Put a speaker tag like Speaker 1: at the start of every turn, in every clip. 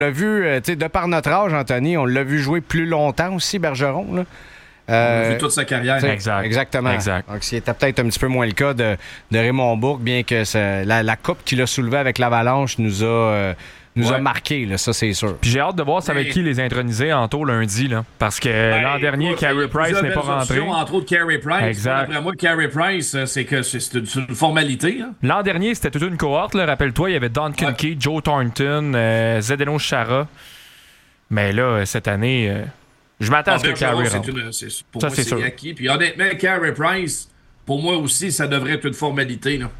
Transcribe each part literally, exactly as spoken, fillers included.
Speaker 1: l'a vu, euh, tu sais, de par notre âge, Anthony, on l'a vu jouer plus longtemps aussi, Bergeron, là. Euh,
Speaker 2: on a vu toute sa carrière.
Speaker 1: Exact. Exactement.
Speaker 3: Exact.
Speaker 1: Donc, c'était peut-être un petit peu moins le cas de, de Raymond Bourque, bien que ça, la, la coupe qu'il a soulevée avec l'Avalanche nous a, euh, nous ouais. a marqué, là, ça c'est sûr.
Speaker 3: Puis j'ai hâte de voir ça avec qui les introniser en taux lundi, là, parce que ben, l'an dernier, Carey Price n'est pas rentré.
Speaker 2: Options, entre autres, Carey Price.
Speaker 3: Exact.
Speaker 2: Après moi, Carey Price, c'est que c'est une, une formalité. Hein?
Speaker 3: L'an dernier, c'était toute une cohorte. Là. Rappelle-toi, il y avait Don Kincaid, ouais. Joe Thornton, euh, Zdeno Chara. Mais là, cette année... Euh, Je m'attends ah, à ce que Carey rentre.
Speaker 2: Une, c'est, pour ça, moi, c'est, c'est acquis. Puis honnêtement, Carey Price, pour moi aussi, ça devrait être une formalité. Là.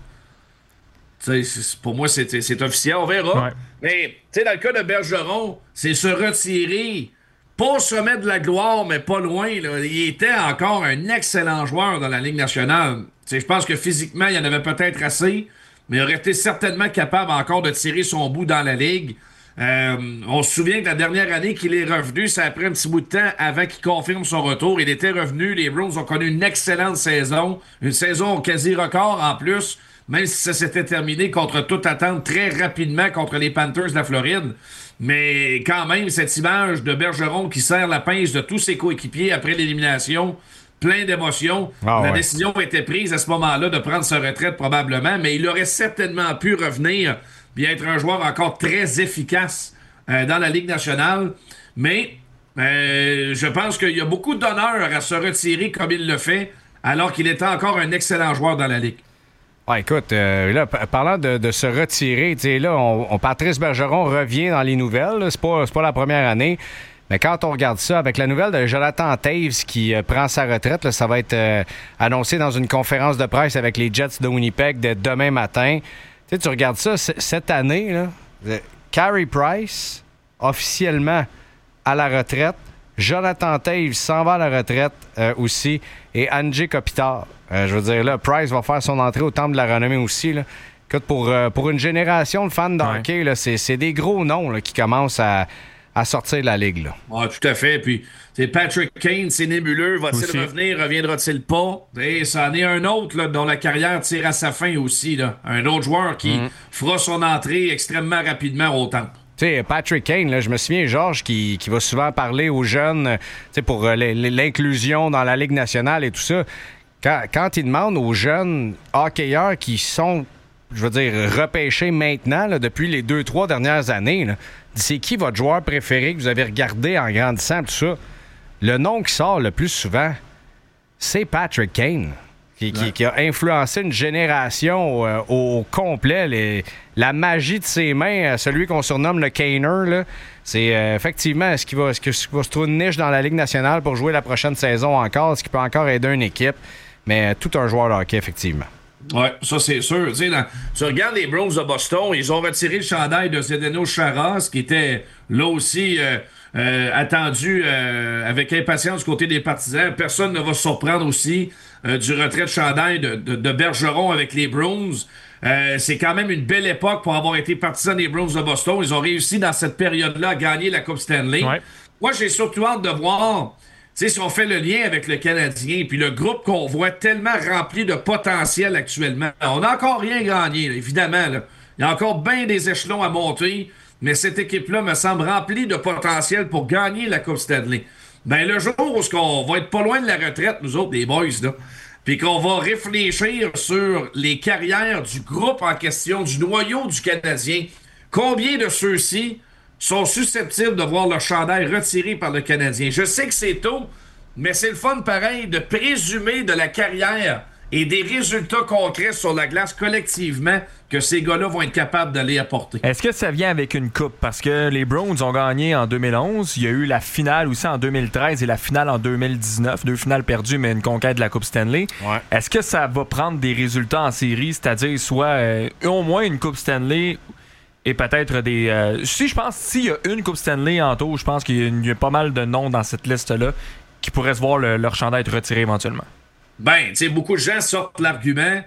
Speaker 2: C'est, pour moi, c'est, c'est officiel. On verra. Ouais. Mais dans le cas de Bergeron, c'est se retirer. Pas au sommet de la gloire, mais pas loin. Là. Il était encore un excellent joueur dans la Ligue nationale. Je pense que physiquement, il y en avait peut-être assez, mais il aurait été certainement capable encore de tirer son bout dans la Ligue. Euh, on se souvient que la dernière année qu'il est revenu, ça a pris un petit bout de temps avant qu'il confirme son retour. Il était revenu, les Bruins ont connu une excellente saison, une saison quasi record en plus, même si ça s'était terminé contre toute attente très rapidement contre les Panthers de la Floride. Mais quand même, cette image de Bergeron qui serre la pince de tous ses coéquipiers après l'élimination, plein d'émotions. Ah, la ouais. décision a été prise à ce moment-là de prendre sa retraite probablement, mais il aurait certainement pu revenir puis être un joueur encore très efficace euh, dans la Ligue nationale. Mais euh, je pense qu'il y a beaucoup d'honneur à se retirer comme il le fait, alors qu'il était encore un excellent joueur dans la Ligue.
Speaker 1: Ouais, écoute, euh, là, p- parlant de, de se retirer, tu sais, là, on, on, Patrice Bergeron revient dans les nouvelles. Là, c'est pas, c'est pas la première année. Mais quand on regarde ça, avec la nouvelle de Jonathan Toews qui euh, prend sa retraite, là, ça va être euh, annoncé dans une conférence de presse avec les Jets de Winnipeg dès demain matin. Tu sais, tu regardes ça, c- cette année, là, Carey Price, officiellement à la retraite. Jonathan Toews s'en va à la retraite euh, aussi. Et Anze Kopitar. Euh, je veux dire, là, Price va faire son entrée au Temple de la Renommée aussi. Là. Écoute, pour, euh, pour une génération de fans de ouais. hockey, là, c'est, c'est des gros noms là, qui commencent à, à sortir de la Ligue. Là.
Speaker 2: Ah, tout à fait. Puis, c'est Patrick Kane, c'est nébuleux. Va-t-il aussi revenir? Reviendra-t-il pas? Et ça en est un autre là, dont la carrière tire à sa fin aussi. Là. Un autre joueur qui mm. fera son entrée extrêmement rapidement au Temple.
Speaker 1: Tu sais, Patrick Kane, là, je me souviens, Georges, qui, qui va souvent parler aux jeunes pour euh, l'inclusion dans la Ligue nationale et tout ça. Quand, quand il demande aux jeunes hockeyeurs qui sont, je veux dire, repêchés maintenant, là, depuis les deux, trois dernières années, là, c'est qui votre joueur préféré que vous avez regardé en grandissant, tout ça? Le nom qui sort le plus souvent, c'est Patrick Kane. Qui, qui, qui a influencé une génération euh, au complet. Les, la magie de ses mains, celui qu'on surnomme le Kaner, là, c'est euh, effectivement, est-ce qu'il va, est-ce qu'il va se trouver une niche dans la Ligue nationale pour jouer la prochaine saison encore? Est-ce qu'il peut encore aider une équipe? Mais euh, tout un joueur de hockey, effectivement.
Speaker 2: Oui, ça c'est sûr. Tu sais, dans, tu regardes les Bruins de Boston, ils ont retiré le chandail de Zdeno Chara, qui était là aussi euh, euh, attendu euh, avec impatience du côté des partisans. Personne ne va se surprendre aussi euh, du retrait de chandail de, de, de Bergeron avec les Bruins. Euh, c'est quand même une belle époque pour avoir été partisan des Bruins de Boston. Ils ont réussi dans cette période-là à gagner la Coupe Stanley. Ouais. Moi, j'ai surtout hâte de voir... Tu sais, si on fait le lien avec le Canadien, puis le groupe qu'on voit tellement rempli de potentiel actuellement, on n'a encore rien gagné, là, évidemment. Là. Il y a encore bien des échelons à monter, mais cette équipe-là me semble remplie de potentiel pour gagner la Coupe Stanley. Ben, le jour où on va être pas loin de la retraite, nous autres, les boys, là, puis qu'on va réfléchir sur les carrières du groupe en question, du noyau du Canadien, combien de ceux-ci sont susceptibles de voir leur chandail retiré par le Canadien. Je sais que c'est tôt, mais c'est le fun pareil de présumer de la carrière et des résultats concrets sur la glace collectivement que ces gars-là vont être capables d'aller apporter.
Speaker 3: Est-ce que ça vient avec une coupe? Parce que les Browns ont gagné en deux mille onze, il y a eu la finale aussi en deux mille treize et la finale en deux mille dix-neuf. Deux finales perdues, mais une conquête de la Coupe Stanley. Ouais. Est-ce que ça va prendre des résultats en série, c'est-à-dire soit euh, au moins une Coupe Stanley... Et peut-être des... Euh, si je pense, s'il y a une Coupe Stanley en tout, je pense qu'il y a pas mal de noms dans cette liste-là qui pourraient se voir le, leur chandail être retiré éventuellement.
Speaker 2: Ben, tu sais, beaucoup de gens sortent l'argument.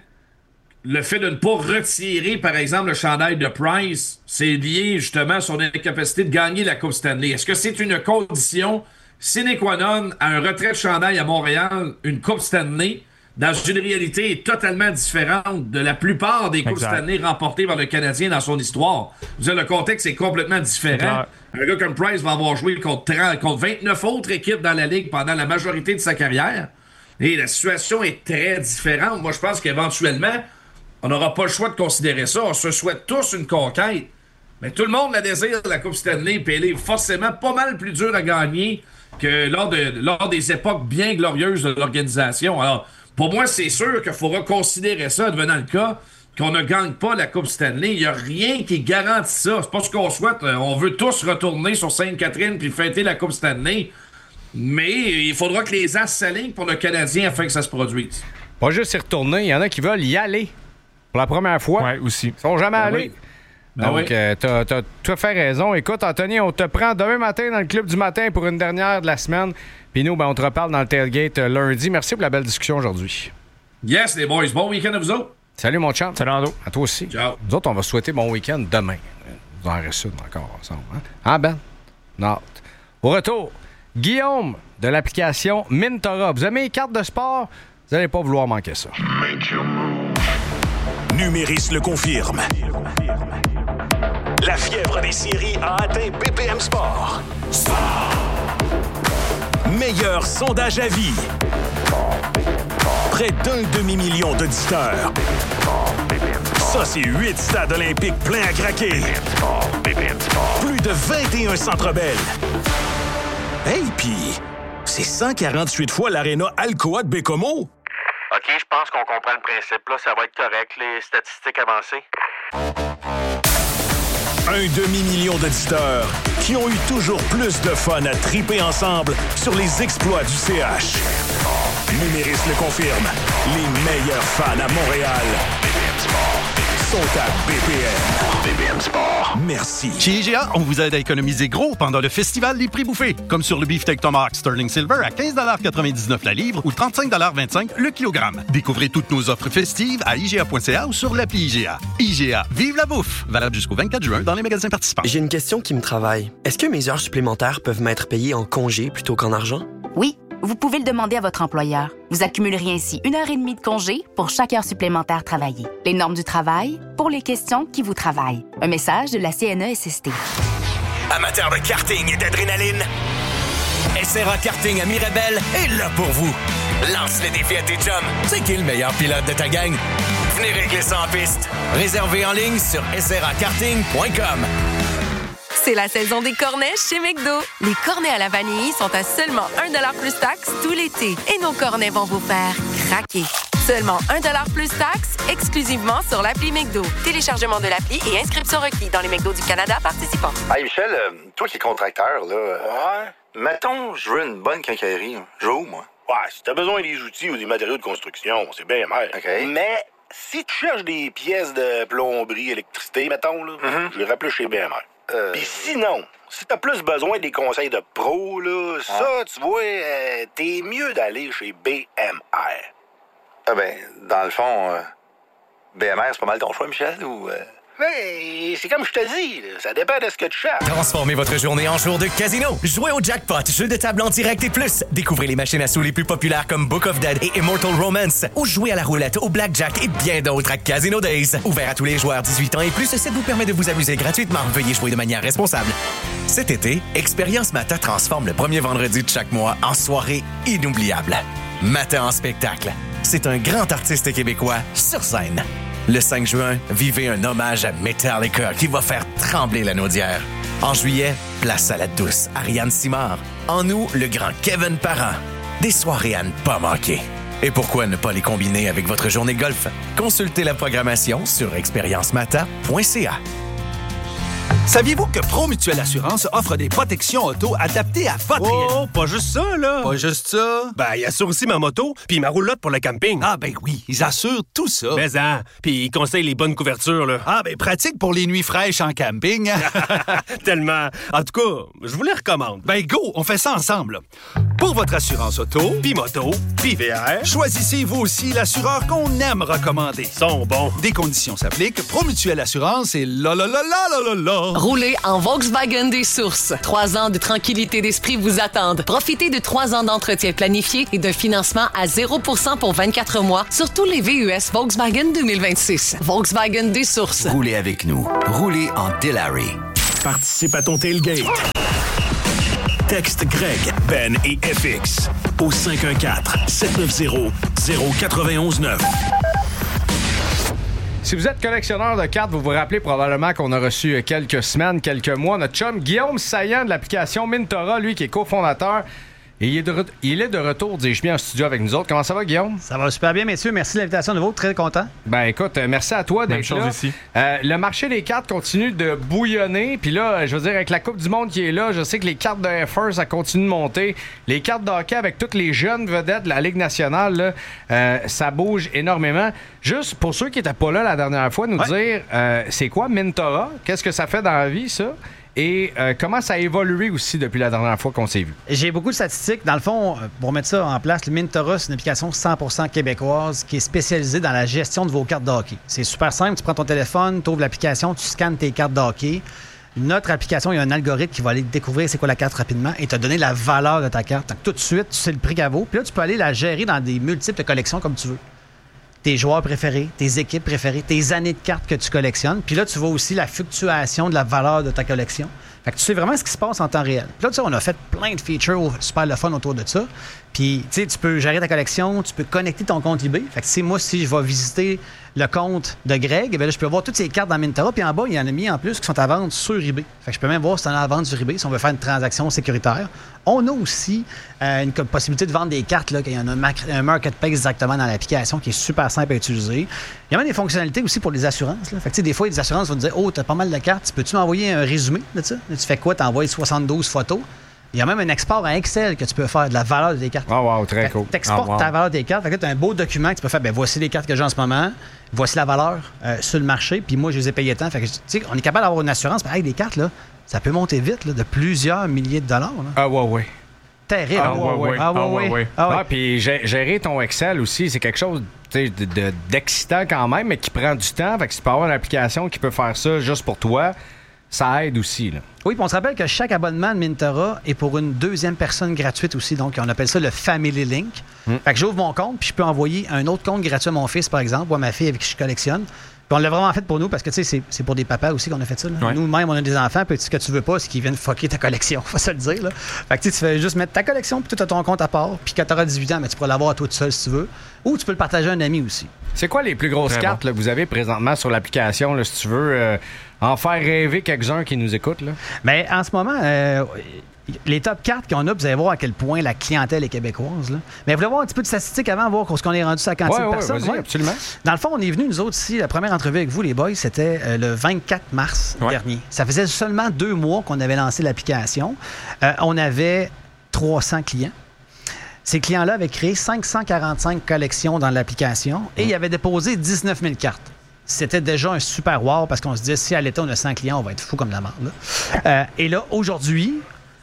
Speaker 2: Le fait de ne pas retirer, par exemple, le chandail de Price, c'est lié justement à son incapacité de gagner la Coupe Stanley. Est-ce que c'est une condition sine qua non à un retrait de chandail à Montréal, une Coupe Stanley? dans une réalité totalement différente de la plupart des Coupes Stanley remportées par le Canadien dans son histoire. Vous savez, le contexte est complètement différent. Un gars comme Price va avoir joué contre, trente, contre vingt-neuf autres équipes dans la Ligue pendant la majorité de sa carrière. Et la situation est très différente. Moi, je pense qu'éventuellement, on n'aura pas le choix de considérer ça. On se souhaite tous une conquête. Mais tout le monde la désire, la Coupe Stanley, puis elle est forcément pas mal plus dure à gagner que lors, de, lors des époques bien glorieuses de l'organisation. Alors, pour moi, c'est sûr qu'il faut reconsidérer ça, devenant le cas, qu'on ne gagne pas la Coupe Stanley. Il n'y a rien qui garantit ça. C'est pas ce qu'on souhaite. On veut tous retourner sur Sainte-Catherine puis fêter la Coupe Stanley. Mais il faudra que les as s'alignent pour le Canadien afin que ça se produise.
Speaker 1: Pas juste y retourner. Il y en a qui veulent y aller pour la première fois.
Speaker 3: Oui, aussi.
Speaker 1: Ils sont jamais
Speaker 3: ben
Speaker 1: allés.
Speaker 3: Oui.
Speaker 1: Ben Donc,
Speaker 2: oui.
Speaker 1: euh, t'as, t'as tout à fait raison. Écoute, Anthony, on te prend demain matin dans le Club du matin pour une dernière de la semaine. Puis nous, ben, on te reparle dans le tailgate euh, lundi. Merci pour la belle discussion aujourd'hui.
Speaker 2: Yes, les boys. Bon week-end à vous autres.
Speaker 1: Salut, mon chum.
Speaker 3: Salut, Ando.
Speaker 1: À toi aussi.
Speaker 2: Ciao.
Speaker 1: Nous autres, on va souhaiter bon week-end demain. Vous en restez encore ensemble. Hein, hein Ben? Non. Au retour, Guillaume de l'application Mintora. Vous aimez les cartes de sport? Vous n'allez pas vouloir manquer ça.
Speaker 4: Numéris le confirme. La fièvre des séries a atteint B P M Sport. Sport. Meilleur sondage à vie. Près d'un demi-million d'auditeurs. Ça, c'est huit stades olympiques pleins à craquer. Plus de vingt et un centres belles. Hey, pis c'est cent quarante-huit fois l'aréna Alcoa de Bécomo.
Speaker 5: OK, je pense qu'on comprend le principe. Là, ça va être correct, les statistiques avancées.
Speaker 4: Un demi-million d'auditeurs qui ont eu toujours plus de fun à triper ensemble sur les exploits du C H. Numéris le confirme. Les meilleurs fans à Montréal sont à B P M. B P M Sport. Merci.
Speaker 6: Chez I G A, on vous aide à économiser gros pendant le festival des prix bouffés. Comme sur le beefsteak Tomahawk Sterling Silver à quinze quatre-vingt-dix-neuf la livre ou trente-cinq vingt-cinq le kilogramme. Découvrez toutes nos offres festives à I G A point C A ou sur l'appli I G A. I G A, vive la bouffe! Valable jusqu'au vingt-quatre juin dans les magasins participants.
Speaker 7: J'ai une question qui me travaille. Est-ce que mes heures supplémentaires peuvent m'être payées en congé plutôt qu'en argent?
Speaker 8: Oui, vous pouvez le demander à votre employeur. Vous accumuleriez ainsi une heure et demie de congé pour chaque heure supplémentaire travaillée. Les normes du travail pour les questions qui vous travaillent. Un message de la C N E S S T.
Speaker 4: Amateurs de karting et d'adrénaline, S R A Karting à Mirabel est là pour vous. Lance les défis à tes chums. C'est qui le meilleur pilote de ta gang? Venez régler ça en piste. Réservez en ligne sur s r a karting point com.
Speaker 9: C'est la saison des cornets chez McDo. Les cornets à la vanille sont à seulement un dollar plus taxe tout l'été. Et nos cornets vont vous faire craquer. Seulement un dollar plus taxe, exclusivement sur l'appli McDo. Téléchargement de l'appli et inscription requis dans les McDo du Canada participants.
Speaker 5: Hey Michel, euh, toi qui es contracteur, là, euh, ouais. Mettons, je veux une bonne quincaillerie. Je veux où, moi?
Speaker 10: Ouais, si t'as besoin des outils ou des matériaux de construction, c'est bien mal.
Speaker 5: OK.
Speaker 10: Mais si tu cherches des pièces de plomberie, électricité, mettons, là,
Speaker 5: mm-hmm.
Speaker 10: je irais plus chez B M R.
Speaker 5: Euh...
Speaker 10: Puis sinon, si t'as plus besoin des conseils de pro, là, ah. ça, tu vois, euh, t'es mieux d'aller chez B M R.
Speaker 5: Ah ben, dans le fond, euh, B M R, c'est pas mal ton choix, Michel, ou... Euh...
Speaker 10: Hey, c'est comme je te dis, là, ça dépend de ce que tu cherches.
Speaker 4: Transformez votre journée en jour de casino. Jouez au jackpot, jeu de table en direct et plus. Découvrez les machines à sous les plus populaires comme Book of Dead et Immortal Romance. Ou jouez à la roulette, au blackjack et bien d'autres à Casino Days. Ouvert à tous les joueurs dix-huit ans et plus, ça vous permet de vous amuser gratuitement. Veuillez jouer de manière responsable. Cet été, Expérience Mata transforme le premier vendredi de chaque mois en soirée inoubliable. Mata en spectacle. C'est un grand artiste québécois sur scène. Le cinq juin, vivez un hommage à Metallica qui va faire trembler la naudière. En juillet, place à la douce Ariane Simard. En août, le grand Kevin Parent. Des soirées à ne pas manquer. Et pourquoi ne pas les combiner avec votre journée golf? Consultez la programmation sur expérience mata point c a.
Speaker 11: Saviez-vous que Promutuelle Assurance offre des protections auto adaptées à votre...
Speaker 12: Oh, pas juste ça, là!
Speaker 11: Pas juste ça?
Speaker 12: Ben, ils assurent aussi ma moto puis ma roulotte pour le camping.
Speaker 11: Ah, ben oui, ils assurent tout ça.
Speaker 12: Mais hein, puis ils conseillent les bonnes couvertures, là.
Speaker 11: Ah, ben pratique pour les nuits fraîches en camping.
Speaker 12: Tellement. En tout cas, je vous les recommande.
Speaker 11: Ben go, on fait ça ensemble. Pour Pour votre assurance auto,
Speaker 12: Puis moto,
Speaker 11: puis V R, choisissez vous aussi l'assureur qu'on aime recommander.
Speaker 12: ils sont bons.
Speaker 11: Des conditions s'appliquent. Promutuelle Assurance et la la la la la la la.
Speaker 13: Roulez en Volkswagen des Sources. Trois ans de tranquillité d'esprit vous attendent. Profitez de trois ans d'entretien planifié et d'un financement à zéro pour cent pour vingt-quatre mois sur tous les V U S Volkswagen deux mille vingt-six. Volkswagen des Sources.
Speaker 14: Roulez avec nous. Roulez en Dilary.
Speaker 15: Participe à ton tailgate. Texte Greg, Ben et F X au cinq un quatre, sept neuf zéro, zéro neuf un neuf.
Speaker 1: Si vous êtes collectionneur de cartes, vous vous rappelez probablement qu'on a reçu quelques semaines, quelques mois, notre chum Guillaume Saillant de l'application Mintora, lui qui est cofondateur. Et il est, de re- il est de retour, dis-je bien, en studio avec nous autres. Comment ça va, Guillaume?
Speaker 16: Ça va super bien, messieurs. Merci de l'invitation de vous. Très content.
Speaker 1: Ben écoute, euh, merci à toi d'être là.
Speaker 3: ici.
Speaker 1: Euh, le marché des cartes continue de bouillonner. Puis là, je veux dire, avec la Coupe du Monde qui est là, je sais que les cartes de F un, ça continue de monter. Les cartes de hockey avec toutes les jeunes vedettes de la Ligue nationale, là, euh, ça bouge énormément. Juste pour ceux qui n'étaient pas là la dernière fois, nous
Speaker 16: ouais.
Speaker 1: dire, euh, c'est quoi Mintora? Qu'est-ce que ça fait dans la vie, ça? Et euh, comment ça a évolué aussi depuis la dernière fois qu'on s'est vu?
Speaker 16: J'ai beaucoup de statistiques. Dans le fond, pour mettre ça en place, le Mintora, c'est une application cent pour cent québécoise qui est spécialisée dans la gestion de vos cartes de hockey. C'est super simple. Tu prends ton téléphone, tu ouvres l'application, tu scannes tes cartes de hockey. Notre application, il y a un algorithme qui va aller découvrir c'est quoi la carte rapidement et te donner la valeur de ta carte. Donc, tout de suite, tu sais le prix qu'elle vaut. Puis là, tu peux aller la gérer dans des multiples collections comme tu veux. Tes joueurs préférés, tes équipes préférées, tes années de cartes que tu collectionnes. Puis là, tu vois aussi la fluctuation de la valeur de ta collection. Fait que tu sais vraiment ce qui se passe en temps réel. Puis là, tu sais, on a fait plein de features super le fun autour de ça. Puis, tu sais, tu peux gérer ta collection, tu peux connecter ton compte eBay. Fait que, tu sais, moi, si je vais visiter le compte de Greg, bien là, je peux voir toutes ces cartes dans Mintora. Puis en bas, il y en a mis en plus qui sont à vendre sur eBay. Fait que je peux même voir si c'est à vendre sur eBay, si on veut faire une transaction sécuritaire. On a aussi euh, une possibilité de vendre des cartes, là, qu'il y en a un, mac- un marketplace directement dans l'application qui est super simple à utiliser. Il y a même des fonctionnalités aussi pour les assurances. Là. Fait que, tu sais, des fois, les assurances vont te dire « Oh, t'as pas mal de cartes, peux-tu m'envoyer un résumé de ça? » Là, tu fais quoi? T'envoies soixante-douze photos. Il y a même un export à Excel que tu peux faire de la valeur de tes cartes.
Speaker 1: Oh wow, très cool.
Speaker 16: Tu exportes
Speaker 1: oh, wow.
Speaker 16: ta valeur de tes cartes. Fait que tu as un beau document que tu peux faire. Ben voici les cartes que j'ai en ce moment. Voici la valeur euh, sur le marché. Puis moi, je les ai payées tant. Fait que, tu sais, on est capable d'avoir une assurance. Mais avec des cartes, là, ça peut monter vite, là, de plusieurs milliers de dollars. Là.
Speaker 1: Ah, ouais, ouais.
Speaker 16: Terrible.
Speaker 1: Ah, ouais, ouais.
Speaker 16: Ah, ouais,
Speaker 1: ah,
Speaker 16: ouais.
Speaker 1: ouais.
Speaker 16: Ah, ouais.
Speaker 1: Ah, puis gérer ton Excel aussi, c'est quelque chose de, de, d'excitant quand même, mais qui prend du temps. Fait que si tu peux avoir une application qui peut faire ça juste pour toi, ça aide aussi, là.
Speaker 16: Oui, puis on se rappelle que chaque abonnement de Mintora est pour une deuxième personne gratuite aussi. Donc, on appelle ça le Family Link. Mm. Fait que j'ouvre mon compte, puis je peux envoyer un autre compte gratuit à mon fils, par exemple, ou à ma fille avec qui je collectionne. Puis on l'a vraiment fait pour nous parce que, tu sais, c'est, c'est pour des papas aussi qu'on a fait ça. Là. Ouais. Nous-mêmes, on a des enfants, puis ce que tu veux pas, c'est qu'ils viennent fucker ta collection, faut se le dire. Là. Fait que tu fais juste mettre ta collection, puis tu as ton compte à part, puis quand tu auras dix-huit ans, mais tu pourras l'avoir à toi tout seul si tu veux. Ou tu peux le partager à un ami aussi.
Speaker 1: C'est quoi les plus grosses Très cartes bon. là, que vous avez présentement sur l'application, là, si tu veux euh, en faire rêver quelques-uns qui nous écoutent? Là?
Speaker 16: Mais en ce moment, euh, les top cartes qu'on a, vous allez voir à quel point la clientèle est québécoise. Là. Mais vous voulez voir un petit peu de statistiques avant, voir ce qu'on est rendu sur la quantité
Speaker 1: ouais,
Speaker 16: de
Speaker 1: ouais,
Speaker 16: personnes?
Speaker 1: Vas-y,
Speaker 16: ouais,
Speaker 1: absolument.
Speaker 16: Dans le fond, on est venu, nous autres, ici, la première entrevue avec vous, les boys, c'était euh, le vingt-quatre mars ouais. dernier. Ça faisait seulement deux mois qu'on avait lancé l'application. Euh, on avait trois cents clients. Ces clients-là avaient créé cinq cent quarante-cinq collections dans l'application et mmh. ils avaient déposé dix-neuf mille cartes. C'était déjà un super wow parce qu'on se disait, si à l'état, on a cent clients, on va être fou comme la merde. Là. Euh, et là, aujourd'hui,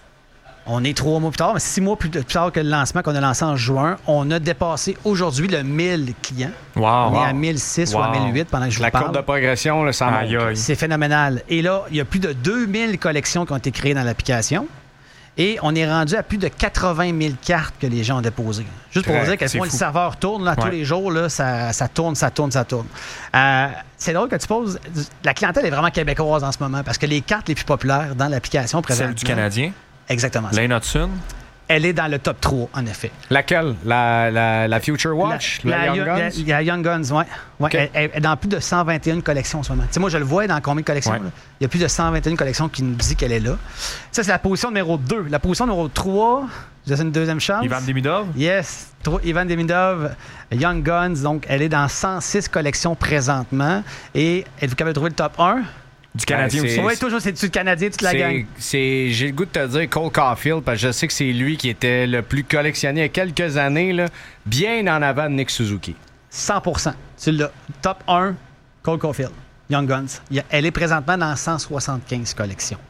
Speaker 16: on est trois mois plus tard, mais six mois plus tard que le lancement qu'on a lancé en juin, on a dépassé aujourd'hui le mille clients.
Speaker 3: Wow,
Speaker 16: on
Speaker 3: wow.
Speaker 16: est à mille six
Speaker 3: wow.
Speaker 16: ou à mille huit pendant que je
Speaker 1: la
Speaker 16: vous parle.
Speaker 1: La courbe de progression, là, ça monte. Aïe, aïe.
Speaker 16: C'est phénoménal. Et là, il y a plus de deux mille collections qui ont été créées dans l'application. Et on est rendu à plus de quatre-vingt mille cartes que les gens ont déposées. Juste pour vous dire à quel point le serveur tourne là, ouais. tous les jours, là, ça, ça tourne, ça tourne, ça tourne. Euh, c'est drôle que tu poses... La clientèle est vraiment québécoise en ce moment parce que les cartes les plus populaires dans l'application présentement...
Speaker 3: Celle du Canadien?
Speaker 16: Exactement.
Speaker 3: Lane Hudson?
Speaker 16: Elle est dans le top trois, en effet.
Speaker 1: Laquelle? La, la, la Future Watch?
Speaker 16: La,
Speaker 1: la,
Speaker 16: la
Speaker 1: Young
Speaker 16: Guns?
Speaker 1: Guns?
Speaker 16: La, la Young Guns, oui. Ouais. Okay. Elle, elle est dans plus de cent vingt et une collections en ce moment. T'sais, moi, je le vois dans combien de collections? Ouais. Là? Il y a plus de cent vingt et une collections qui nous disent qu'elle est là. Ça, c'est la position numéro deux. La position numéro trois, j'ai une deuxième chance.
Speaker 3: Ivan Demidov?
Speaker 16: Yes. Ivan Demidov, Young Guns. Donc, elle est dans cent six collections présentement. Et êtes-vous capable de trouver le top un?
Speaker 3: Du Canadien aussi.
Speaker 16: Oui, toujours, c'est du Canadien, toute la gang.
Speaker 1: C'est, j'ai le goût de te dire Cole Caulfield, parce que je sais que c'est lui qui était le plus collectionné il y a quelques années, là, bien en avant de Nick Suzuki.
Speaker 16: cent pour cent. C'est le top un, Cole Caulfield, Young Guns. Elle est présentement dans cent soixante-quinze collections.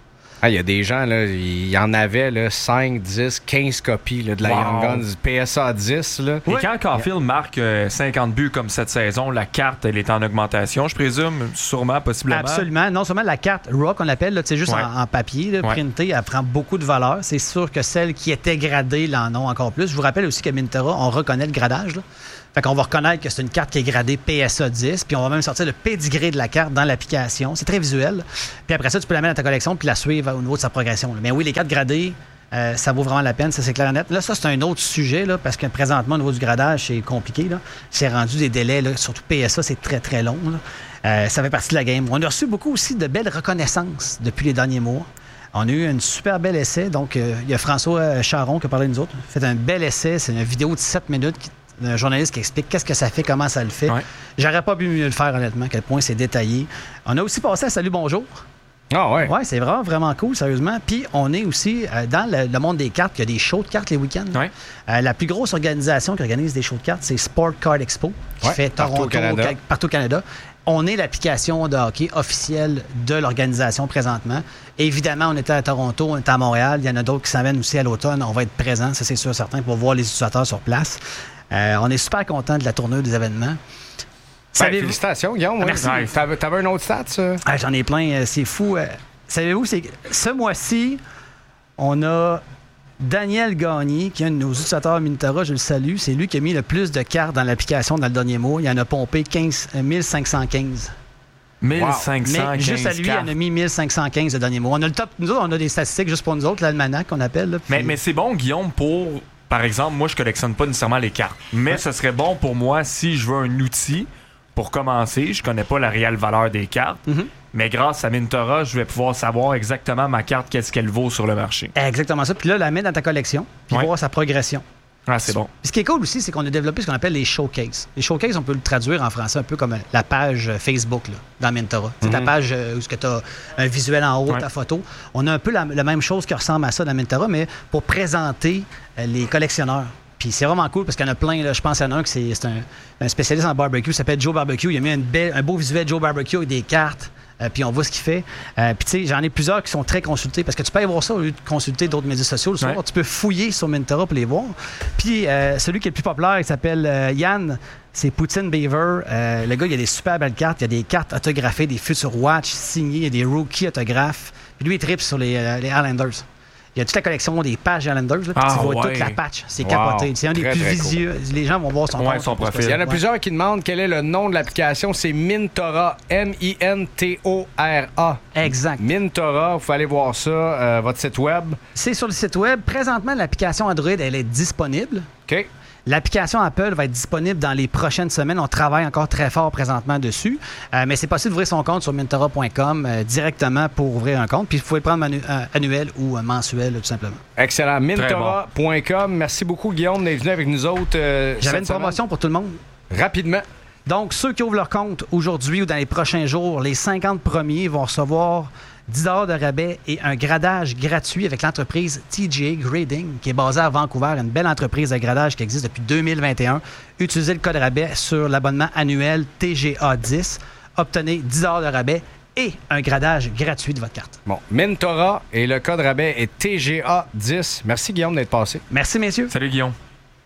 Speaker 1: Ah, il y a des gens, là, il y en avait là, cinq, dix, quinze copies là, de la wow. Young Guns P S A dix. Là.
Speaker 3: Et quand Caulfield marque euh, cinquante buts comme cette saison, la carte, elle est en augmentation, je présume, sûrement, possiblement.
Speaker 16: Absolument. Non seulement la carte Raw, qu'on appelle, là, juste ouais. en, en papier, là, ouais. printée, elle prend beaucoup de valeur. C'est sûr que celles qui étaient gradées l'en ont encore plus. Je vous rappelle aussi qu'à Minterra, on reconnaît le gradage. Là. Fait qu'on va reconnaître que c'est une carte qui est gradée P S A dix, puis on va même sortir le pédigré de la carte dans l'application. C'est très visuel. Puis après ça, tu peux la mettre dans ta collection puis la suivre au niveau de sa progression. Mais oui, les cartes gradées, euh, ça vaut vraiment la peine, ça c'est clair et net. Là, ça, c'est un autre sujet, là, parce que présentement, au niveau du gradage, c'est compliqué. Là. C'est rendu des délais, là, surtout P S A, c'est très, très long. Là. Euh, ça fait partie de la game. On a reçu beaucoup aussi de belles reconnaissances depuis les derniers mois. On a eu un super bel essai. Donc, euh, il y a François Charon qui a parlé de nous autres. Il a fait un bel essai. C'est une vidéo de sept minutes qui un journaliste qui explique qu'est-ce que ça fait, comment ça le fait. Ouais. J'aurais pas pu mieux le faire, honnêtement, à quel point c'est détaillé. On a aussi passé à Salut Bonjour.
Speaker 1: Ah ouais?
Speaker 16: Ouais, c'est vraiment, vraiment cool, sérieusement. Puis on est aussi euh, dans le, le monde des cartes. Il y a des shows de cartes les week-ends. Ouais. Euh, la plus grosse organisation qui organise des shows de cartes, c'est Sport Card Expo, qui ouais, fait Toronto, partout au Canada. Partout au Canada. On est l'application de hockey officielle de l'organisation présentement. Évidemment, on était à Toronto, on était à Montréal. Il y en a d'autres qui s'en viennent aussi à l'automne. On va être présents, ça c'est sûr certain, pour voir les utilisateurs sur place. Euh, on est super content de la tournure des événements.
Speaker 1: Ben, félicitations, Guillaume.
Speaker 16: Ah, merci.
Speaker 1: Ouais, t'avais, t'avais un autre stat, ça?
Speaker 16: Ah, j'en ai plein. C'est fou. Euh, savez-vous, c'est ce mois-ci, on a Daniel Gagné, qui est un de nos utilisateurs Minterra, je le salue. C'est lui qui a mis le plus de cartes dans l'application dans le dernier mois. Il en a pompé quinze, mille cinq cent quinze.
Speaker 3: mille cinq cent quinze.
Speaker 16: Mais juste à lui,
Speaker 3: cartes.
Speaker 16: il en a mis mille cinq cent quinze le dernier mois. On a le top. Nous autres, on a des statistiques juste pour nous autres, l'almanach qu'on appelle. Là, puis...
Speaker 3: mais, mais c'est bon, Guillaume, pour. Par exemple, moi, je collectionne pas nécessairement les cartes. Mais ouais. ce serait bon pour moi si je veux un outil pour commencer. Je connais pas la réelle valeur des cartes. Mm-hmm. Mais grâce à Minterra, je vais pouvoir savoir exactement ma carte, qu'est-ce qu'elle vaut sur le marché.
Speaker 16: Exactement ça. Puis là, la mettre dans ta collection, puis ouais. voir sa progression.
Speaker 3: Ah, c'est bon.
Speaker 16: Puis ce qui est cool aussi, c'est qu'on a développé ce qu'on appelle les showcases. Les showcases, on peut le traduire en français un peu comme la page Facebook là, dans Minterra. Mm-hmm. C'est ta page où tu as un visuel en haut, ouais. ta photo. On a un peu la, la même chose qui ressemble à ça dans Minterra, mais pour présenter euh, les collectionneurs. Puis c'est vraiment cool parce qu'il y en a plein. Là, je pense qu'il y en a un qui c'est, c'est un, un spécialiste en barbecue, il s'appelle Joe Barbecue. Il a mis une belle, un beau visuel Joe Barbecue avec des cartes. Euh, puis on voit ce qu'il fait. Euh, puis tu sais, j'en ai plusieurs qui sont très consultés parce que tu peux aller voir ça au lieu de consulter d'autres médias sociaux le soir. Ouais. Tu peux fouiller sur Minterra pour les voir. Puis euh, celui qui est le plus populaire, il s'appelle euh, Yann. C'est Poutine Beaver. Euh, le gars, il a des super belles cartes. Il y a des cartes autographiées, des Future Watch signées, il y a des rookie autographes. Puis lui, il tripe sur les, euh, les Islanders. Il y a toute la collection des pages Islanders. Là, ah, tu vois ouais. toute la patch. C'est wow. capoté. C'est un des très, plus visueux. Cool. Les gens vont voir son,
Speaker 3: ouais,
Speaker 16: compte,
Speaker 3: son profil.
Speaker 1: Il y en a
Speaker 16: ouais.
Speaker 1: plusieurs qui demandent quel est le nom de l'application. C'est Minterra. M I N T O R A.
Speaker 16: Exact.
Speaker 1: Minterra. Vous pouvez aller voir ça. Euh, votre site web.
Speaker 16: C'est sur le site web. Présentement, l'application Android, elle est disponible.
Speaker 1: OK.
Speaker 16: L'application Apple va être disponible dans les prochaines semaines. On travaille encore très fort présentement dessus. Euh, mais c'est possible d'ouvrir son compte sur minterra point com euh, directement pour ouvrir un compte. Puis vous pouvez le prendre manu- euh, annuel ou euh, mensuel, tout simplement.
Speaker 1: Excellent. minterra point com. Bon. Merci beaucoup, Guillaume, d'être venu avec nous autres. Euh,
Speaker 16: J'avais une promotion
Speaker 1: semaine.
Speaker 16: pour tout le monde.
Speaker 1: Rapidement.
Speaker 16: Donc, ceux qui ouvrent leur compte aujourd'hui ou dans les prochains jours, les cinquante premiers vont recevoir dix dollars de rabais et un gradage gratuit avec l'entreprise T G A Grading, qui est basée à Vancouver, une belle entreprise de gradage qui existe depuis deux mille vingt et un. Utilisez le code rabais sur l'abonnement annuel T G A dix. Obtenez dix dollars de rabais et un gradage gratuit de votre carte.
Speaker 1: Bon, Minterra et le code rabais est T G A dix. Merci, Guillaume, d'être passé.
Speaker 16: Merci, messieurs.
Speaker 3: Salut, Guillaume.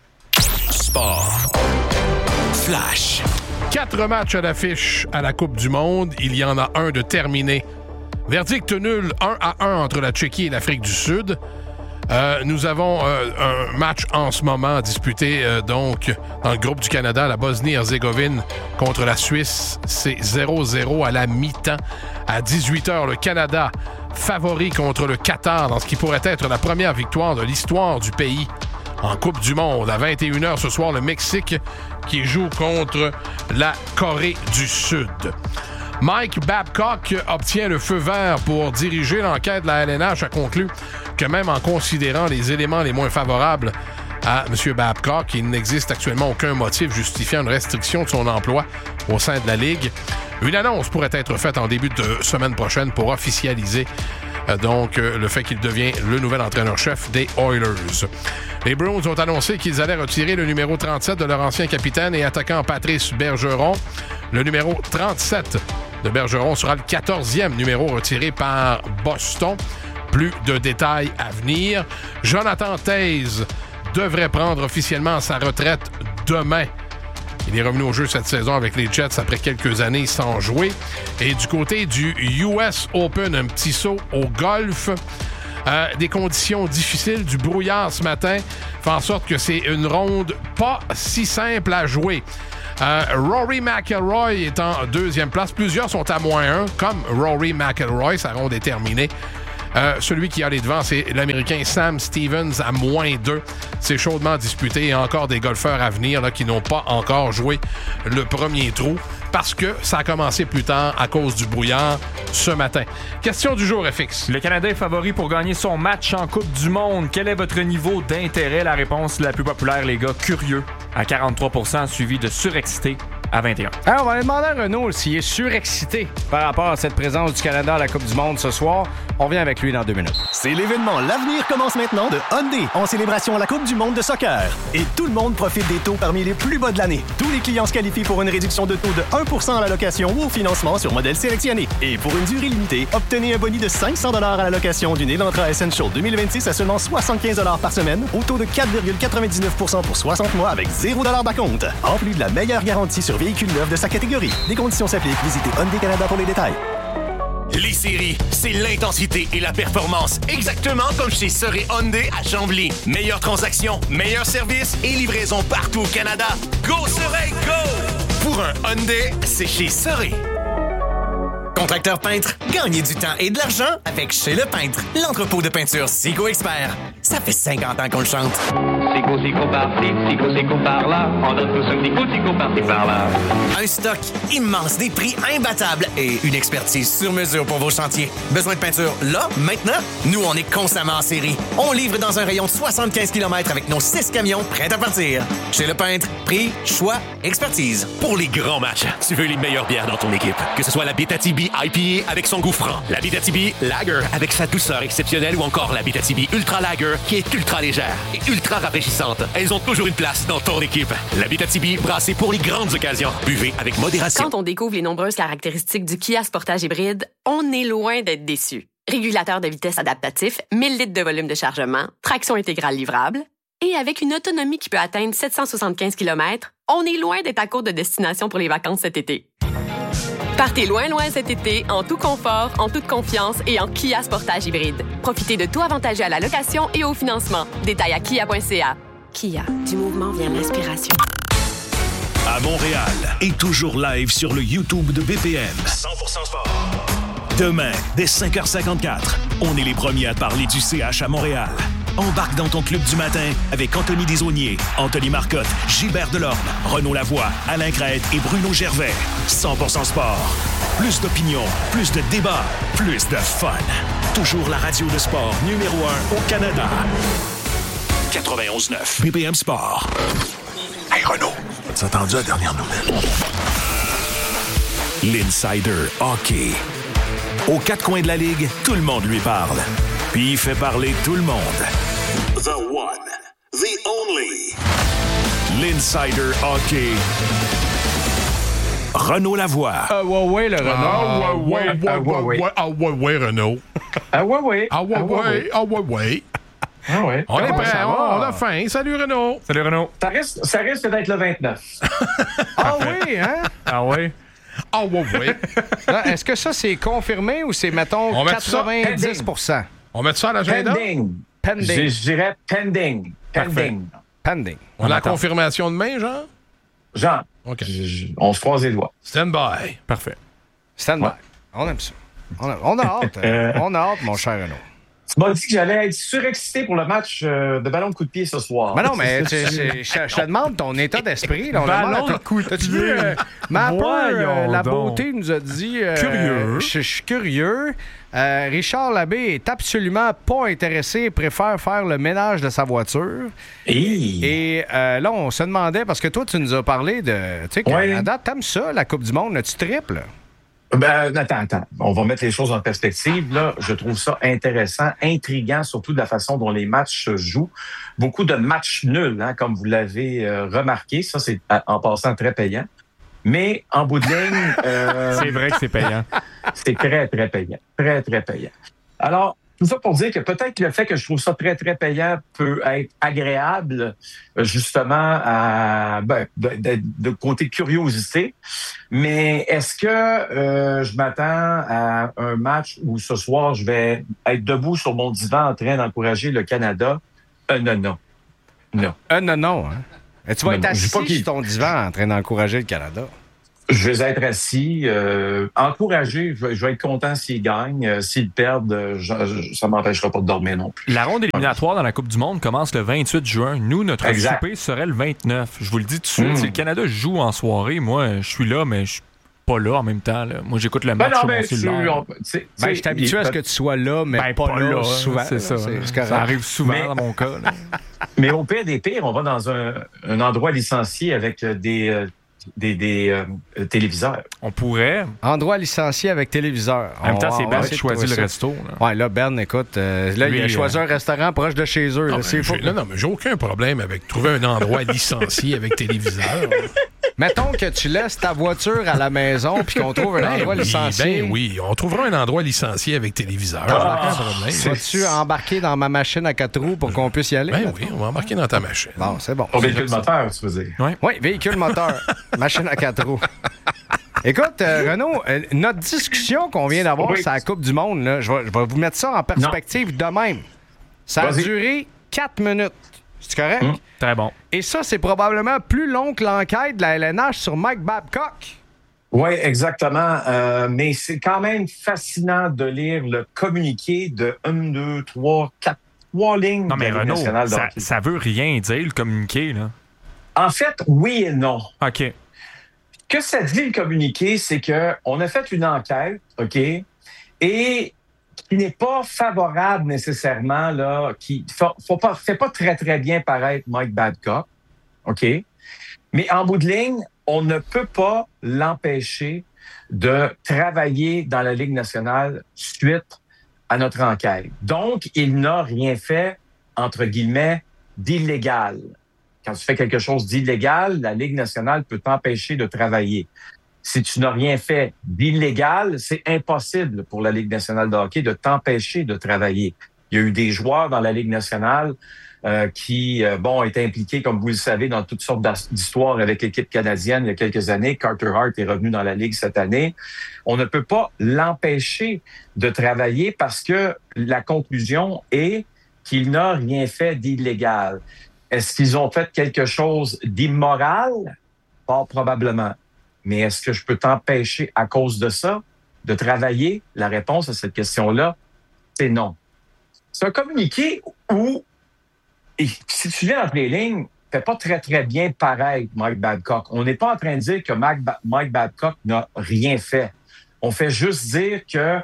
Speaker 15: Sport. Flash.
Speaker 17: Quatre matchs à l'affiche à la Coupe du Monde. Il y en a un de terminé. Verdict nul, un à un entre la Tchéquie et l'Afrique du Sud. Euh, nous avons euh, un match en ce moment disputé euh, donc dans le groupe du Canada, la Bosnie-Herzégovine contre la Suisse. C'est zéro zéro à la mi-temps. À dix-huit heures, le Canada favori contre le Qatar dans ce qui pourrait être la première victoire de l'histoire du pays en Coupe du Monde. À vingt et une heures ce soir, le Mexique qui joue contre la Corée du Sud. Mike Babcock obtient le feu vert pour diriger l'enquête de la L N H, a conclu que même en considérant les éléments les moins favorables à M. Babcock, il n'existe actuellement aucun motif justifiant une restriction de son emploi au sein de la Ligue. Une annonce pourrait être faite en début de semaine prochaine pour officialiser euh, donc euh, le fait qu'il devient le nouvel entraîneur-chef des Oilers. Les Bruins ont annoncé qu'ils allaient retirer le numéro trente-sept de leur ancien capitaine et attaquant Patrice Bergeron. Le numéro trente-sept de Bergeron sera le quatorzième numéro retiré par Boston. Plus de détails à venir. Jonathan Toews devrait prendre officiellement sa retraite demain. Il est revenu au jeu cette saison avec les Jets après quelques années sans jouer. Et du côté du U S Open, un petit saut au golf. Euh, des conditions difficiles, du brouillard ce matin, fait en sorte que c'est une ronde pas si simple à jouer. Euh, Rory McIlroy est en deuxième place. Plusieurs sont à moins un, comme Rory McIlroy. Sa ronde est terminée. Euh, celui qui a les devants, c'est l'Américain Sam Stevens à moins deux. C'est chaudement disputé. Il y a encore des golfeurs à venir là, qui n'ont pas encore joué le premier trou parce que ça a commencé plus tard à cause du brouillard ce matin. Question du jour, F X.
Speaker 3: Le Canada est favori pour gagner son match en Coupe du Monde. Quel est votre niveau d'intérêt? La réponse la plus populaire, les gars, curieux à quarante-trois pour cent, suivi de surexcité à vingt et un.
Speaker 1: Alors, on va aller demander à Renaud s'il est surexcité par rapport à cette présence du Canada à la Coupe du Monde ce soir. On revient avec lui dans deux minutes.
Speaker 18: C'est l'événement L'avenir commence maintenant de Hyundai en célébration à la Coupe du Monde de soccer. Et tout le monde profite des taux parmi les plus bas de l'année. Tous les clients se qualifient pour une réduction de taux de un pour cent à la location ou au financement sur modèle sélectionné. Et pour une durée limitée, obtenez un boni de cinq cents dollars à la location d'une Elantra Essential deux mille vingt-six à seulement soixante-quinze dollars par semaine au taux de quatre virgule quatre-vingt-dix-neuf pour cent pour soixante mois avec zéro dollars d'acompte. En plus de la meilleure garantie sur véhicules neufs de sa catégorie. Des conditions s'appliquent. Visitez Hyundai Canada pour les détails.
Speaker 4: Les séries, c'est l'intensité et la performance. Exactement comme chez Seuret Hyundai à Chambly. Meilleure transaction, meilleur service et livraison partout au Canada. Go Seuret, go! Pour un Hyundai, c'est chez Seuret. Contracteur peintre, gagnez du temps et de l'argent avec Chez Le Peintre, l'entrepôt de peinture Sigo Expert. Ça fait cinquante ans qu'on le chante.
Speaker 19: Sigo, Sigo par-ci, Sigo, Sigo par-là. On donne tous un petit coup, Sigo par-ci, par-là.
Speaker 4: Un stock immense, des prix imbattables et une expertise sur mesure pour vos chantiers. Besoin de peinture là, maintenant? Nous, on est constamment en série. On livre dans un rayon de soixante-quinze kilomètres avec nos six camions prêts à partir. Chez Le Peintre, prix, choix, expertise.
Speaker 12: Pour les grands matchs, tu veux les meilleures bières dans ton équipe. Que ce soit la Abitibi I P A avec son goût franc, la Abitibi Lager avec sa douceur exceptionnelle ou encore la Abitibi Ultra Lager qui est ultra légère et ultra rafraîchissante. Elles ont toujours une place dans ton équipe. La Abitibi brassée pour les grandes occasions. Buvez avec modération.
Speaker 20: Quand on découvre les nombreuses caractéristiques du Kia Sportage hybride, on est loin d'être déçu. Régulateur de vitesse adaptatif, mille litres de volume de chargement, traction intégrale livrable, et avec une autonomie qui peut atteindre sept cent soixante-quinze kilomètres, on est loin d'être à court de destination pour les vacances cet été. Partez loin, loin cet été, en tout confort, en toute confiance et en Kia Sportage hybride. Profitez de tout avantageux à la location et au financement. Détails à kia point c a. Kia, du mouvement vient l'inspiration.
Speaker 15: À Montréal et toujours live sur le YouTube de B P M.
Speaker 11: cent pour cent sport.
Speaker 15: Demain, dès cinq heures cinquante-quatre, on est les premiers à parler du C H à Montréal. Embarque dans ton club du matin avec Anthony Desaulniers, Anthony Marcotte, Gilbert Delorme, Renaud Lavoie, Alain Crête et Bruno Gervais. cent pour cent sport. Plus d'opinion, plus de débats, plus de fun. Toujours la radio de sport numéro un au Canada. quatre-vingt-onze neuf B P M Sport.
Speaker 11: Hey Renaud, as-tu entendu la dernière nouvelle?
Speaker 15: L'Insider Hockey. Aux quatre coins de la Ligue, tout le monde lui parle. Puis il fait parler tout le monde.
Speaker 11: The one, the only.
Speaker 15: L'Insider Hockey. Renaud Lavoie.
Speaker 1: Ah ouais, ouais, le Renaud.
Speaker 17: Ah ouais, ouais, ouais, ouais, ouais. Ah ouais, ouais, Renaud.
Speaker 21: Ah ouais, ouais.
Speaker 17: Ah ouais, ouais. Ah ouais, ouais.
Speaker 21: Ah ouais.
Speaker 17: On est
Speaker 21: Comment
Speaker 17: prêt,
Speaker 21: ça
Speaker 17: on,
Speaker 21: va?
Speaker 17: on a faim. Salut Renaud.
Speaker 3: Salut Renaud.
Speaker 21: Ça risque, ça risque d'être le vingt-neuf.
Speaker 1: Ah oui, hein?
Speaker 3: Ah oui.
Speaker 17: Ah ouais, ouais.
Speaker 1: Là, est-ce que ça, c'est confirmé ou c'est, mettons,
Speaker 21: On met ça
Speaker 1: quatre-vingt-dix pour cent?
Speaker 17: On met ça à l'agenda?
Speaker 21: Pending.
Speaker 1: Pending.
Speaker 21: Je je dirais pending. Pending.
Speaker 1: Pending.
Speaker 17: On a la
Speaker 21: attend.
Speaker 17: confirmation demain, Jean?
Speaker 21: Jean,
Speaker 17: OK.
Speaker 21: je- je- on se croise les doigts.
Speaker 17: Stand by.
Speaker 3: Parfait.
Speaker 1: Stand by.
Speaker 21: Ouais.
Speaker 1: On aime ça. On a, on a hâte.
Speaker 21: Euh.
Speaker 1: On a hâte, mon cher Renaud.
Speaker 21: Tu m'as dit que j'allais être surexcité pour le match euh, de ballon de coup de pied ce soir.
Speaker 1: Mais non, mais tu- tu- je je te demande ton état d'esprit. Là, on
Speaker 3: Ballon
Speaker 1: demande à
Speaker 3: de
Speaker 1: ton-
Speaker 3: coup de
Speaker 1: T'as-tu
Speaker 3: pied.
Speaker 1: vu, euh, Mapper, euh,
Speaker 3: Voyons
Speaker 1: la
Speaker 3: donc.
Speaker 1: beauté nous a dit... euh,
Speaker 3: Curieux.
Speaker 1: Je je suis curieux. Euh, Richard Labbé est absolument pas intéressé, préfère faire le ménage de sa voiture.
Speaker 21: Hey.
Speaker 1: Et euh, là, on se demandait, parce que toi, tu nous as parlé de... Tu sais, que
Speaker 21: Ouais.
Speaker 1: à date, t'aimes ça, la Coupe du Monde, là, tu triples?
Speaker 21: Ben, attends, attends. On va mettre les choses en perspective. Là, je trouve ça intéressant, intriguant, surtout de la façon dont les matchs se jouent. Beaucoup de matchs nuls, hein, comme vous l'avez euh, remarqué. Ça, c'est à- en passant très payant. Mais en bout de ligne, euh,
Speaker 3: C'est vrai que c'est payant.
Speaker 21: c'est très, très payant. Très, très payant. Alors, tout ça pour dire que peut-être le fait que je trouve ça très, très payant peut être agréable, justement, à, ben, de, de, de côté curiosité. Mais est-ce que euh, je m'attends à un match où ce soir, je vais être debout sur mon divan en train d'encourager le Canada? Euh, non, non. Non.
Speaker 1: Euh, non, non. Hein? Et tu vas
Speaker 21: non,
Speaker 1: être
Speaker 21: non,
Speaker 1: assis
Speaker 21: pas
Speaker 1: sur ton divan en train d'encourager le Canada.
Speaker 21: Je vais être assis, euh, encouragé. Je vais, je vais être content s'ils gagnent. Euh, s'ils perdent, euh, je, je, ça ne m'empêchera pas de dormir non plus.
Speaker 3: La ronde éliminatoire dans la Coupe du Monde commence le vingt-huit juin. Nous, notre
Speaker 21: exact.
Speaker 3: souper serait le vingt-neuf. Je vous le dis tout de suite,
Speaker 21: mm.
Speaker 3: si le Canada joue en soirée, moi, je suis là, mais je suis pas là en même temps. Là. Moi, j'écoute le match
Speaker 21: ben non,
Speaker 3: sur
Speaker 21: ben,
Speaker 3: mon cellulaire.
Speaker 1: Ben, je suis habitué à ce que tu sois là, mais
Speaker 3: ben,
Speaker 1: pas,
Speaker 3: pas
Speaker 1: là,
Speaker 3: là
Speaker 1: souvent.
Speaker 3: C'est ça.
Speaker 1: C'est,
Speaker 3: c'est
Speaker 1: c'est
Speaker 3: ça arrive souvent
Speaker 21: mais,
Speaker 3: dans mon cas. Là.
Speaker 21: Mais au pire des pires, on va dans un, un endroit licencié avec des... Euh, des, des euh, téléviseurs.
Speaker 3: On pourrait.
Speaker 1: Endroit licencié avec téléviseur.
Speaker 3: En même temps, c'est
Speaker 1: on,
Speaker 3: Ben
Speaker 1: on
Speaker 3: qui choisit le ça. resto. Là.
Speaker 1: Ouais, là, Ben, écoute, euh, là, Lui, il a choisi euh... un restaurant proche de chez eux.
Speaker 17: Non,
Speaker 1: là, c'est fou.
Speaker 17: Non, non, mais j'ai aucun problème avec trouver un endroit licencié avec téléviseur.
Speaker 1: Mettons que tu laisses ta voiture à la maison puis qu'on trouve un ben endroit
Speaker 17: oui,
Speaker 1: licencié.
Speaker 17: Ben oui, on trouvera un endroit licencié avec téléviseur.
Speaker 1: Ah, vas-tu embarquer dans ma machine à quatre roues pour qu'on puisse y aller?
Speaker 17: Ben
Speaker 1: mettons?
Speaker 17: oui, on va embarquer dans ta machine.
Speaker 1: Bon, c'est bon.
Speaker 21: Au véhicule moteur, tu veux dire?
Speaker 1: Oui, oui véhicule moteur. Machine à quatre roues. Écoute, euh, Renaud, euh, notre discussion qu'on vient d'avoir oui. sur la Coupe du Monde, là, je, vais, je vais vous mettre ça en perspective non. de même. Ça a Vas-y. duré quatre minutes. C'est correct?
Speaker 3: Mmh, très bon.
Speaker 1: Et ça, c'est probablement plus long que l'enquête de la L N H sur Mike Babcock.
Speaker 21: Oui, exactement. Euh, mais c'est quand même fascinant de lire le communiqué de un, deux, trois, quatre, trois lignes
Speaker 3: non, mais
Speaker 21: de la
Speaker 3: Renaud,
Speaker 21: nationale
Speaker 3: ça, ça veut rien dire, le communiqué, là.
Speaker 21: En fait, oui et non.
Speaker 3: OK.
Speaker 21: Que ça dit, le communiqué, c'est qu'on a fait une enquête, OK, et qui n'est pas favorable nécessairement, là, qui ne fait pas très, très bien paraître Mike Babcock, OK? Mais en bout de ligne, on ne peut pas l'empêcher de travailler dans la Ligue nationale suite à notre enquête. Donc, il n'a rien fait, entre guillemets, d'illégal. Quand tu fais quelque chose d'illégal, la Ligue nationale peut t'empêcher de travailler. Si tu n'as rien fait d'illégal, c'est impossible pour la Ligue nationale de hockey de t'empêcher de travailler. Il y a eu des joueurs dans la Ligue nationale euh, qui, euh, bon, étaient impliqués, comme vous le savez, dans toutes sortes d'histoires avec l'équipe canadienne il y a quelques années. Carter Hart est revenu dans la Ligue cette année. On ne peut pas l'empêcher de travailler parce que la conclusion est qu'il n'a rien fait d'illégal. Est-ce qu'ils ont fait quelque chose d'immoral? Pas probablement. Mais est-ce que je peux t'empêcher à cause de ça de travailler? La réponse à cette question-là, c'est non. C'est un communiqué où, et si tu viens entre les lignes, ne fait pas très, très bien paraître Mike Babcock. On n'est pas en train de dire que Mike, ba- Mike Babcock n'a rien fait. On fait juste dire que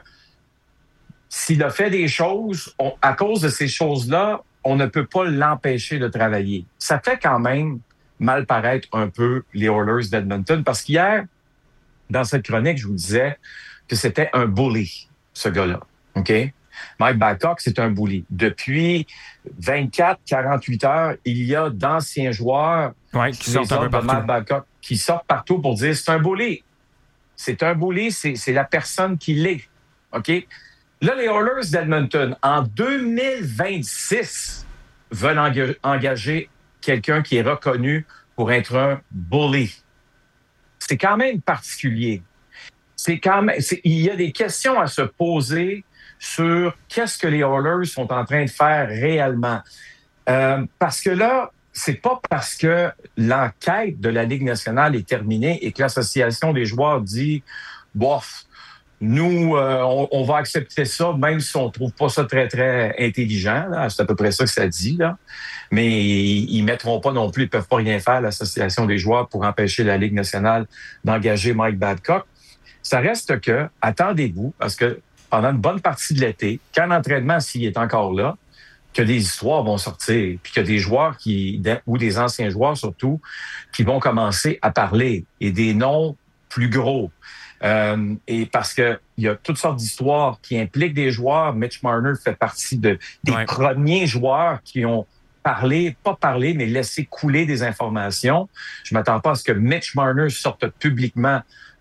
Speaker 21: s'il a fait des choses, on, à cause de ces choses-là, on ne peut pas l'empêcher de travailler. Ça fait quand même mal paraître un peu les Oilers d'Edmonton parce qu'hier, dans cette chronique, je vous disais que c'était un bully, ce gars-là. OK? Mike Babcock, c'est un bully. Depuis vingt-quatre à quarante-huit heures, il y a d'anciens joueurs
Speaker 3: ouais, qui, sortent un peu partout.
Speaker 21: Mike Babcock, qui sortent partout pour dire c'est un bully. C'est un bully, c'est, c'est la personne qui l'est. OK? Là, les Oilers d'Edmonton, en deux mille vingt-six, veulent enga- engager quelqu'un qui est reconnu pour être un bully. C'est quand même particulier. C'est quand même, c'est, il y a des questions à se poser sur qu'est-ce que les Oilers sont en train de faire réellement. Euh, parce que là, c'est pas parce que l'enquête de la Ligue nationale est terminée et que l'association des joueurs dit « bof, nous, euh, on, on va accepter ça, même si on trouve pas ça très, très intelligent. » là. C'est à peu près ça que ça dit. Là. Mais ils ne mettront pas non plus, ils ne peuvent pas rien faire, l'association des joueurs, pour empêcher la Ligue nationale d'engager Mike Babcock. Ça reste que, attendez-vous, parce que pendant une bonne partie de l'été, quand l'entraînement, s'il est encore là, que des histoires vont sortir, puis que des joueurs qui, ou des anciens joueurs surtout, qui vont commencer à parler, et des noms plus gros. Euh, et parce que il y a toutes sortes d'histoires qui impliquent des joueurs. Mitch Marner fait partie de, des ouais. premiers joueurs qui ont parlé, pas parlé, mais laissé couler des informations. Je m'attends pas à ce que Mitch Marner sorte publiquement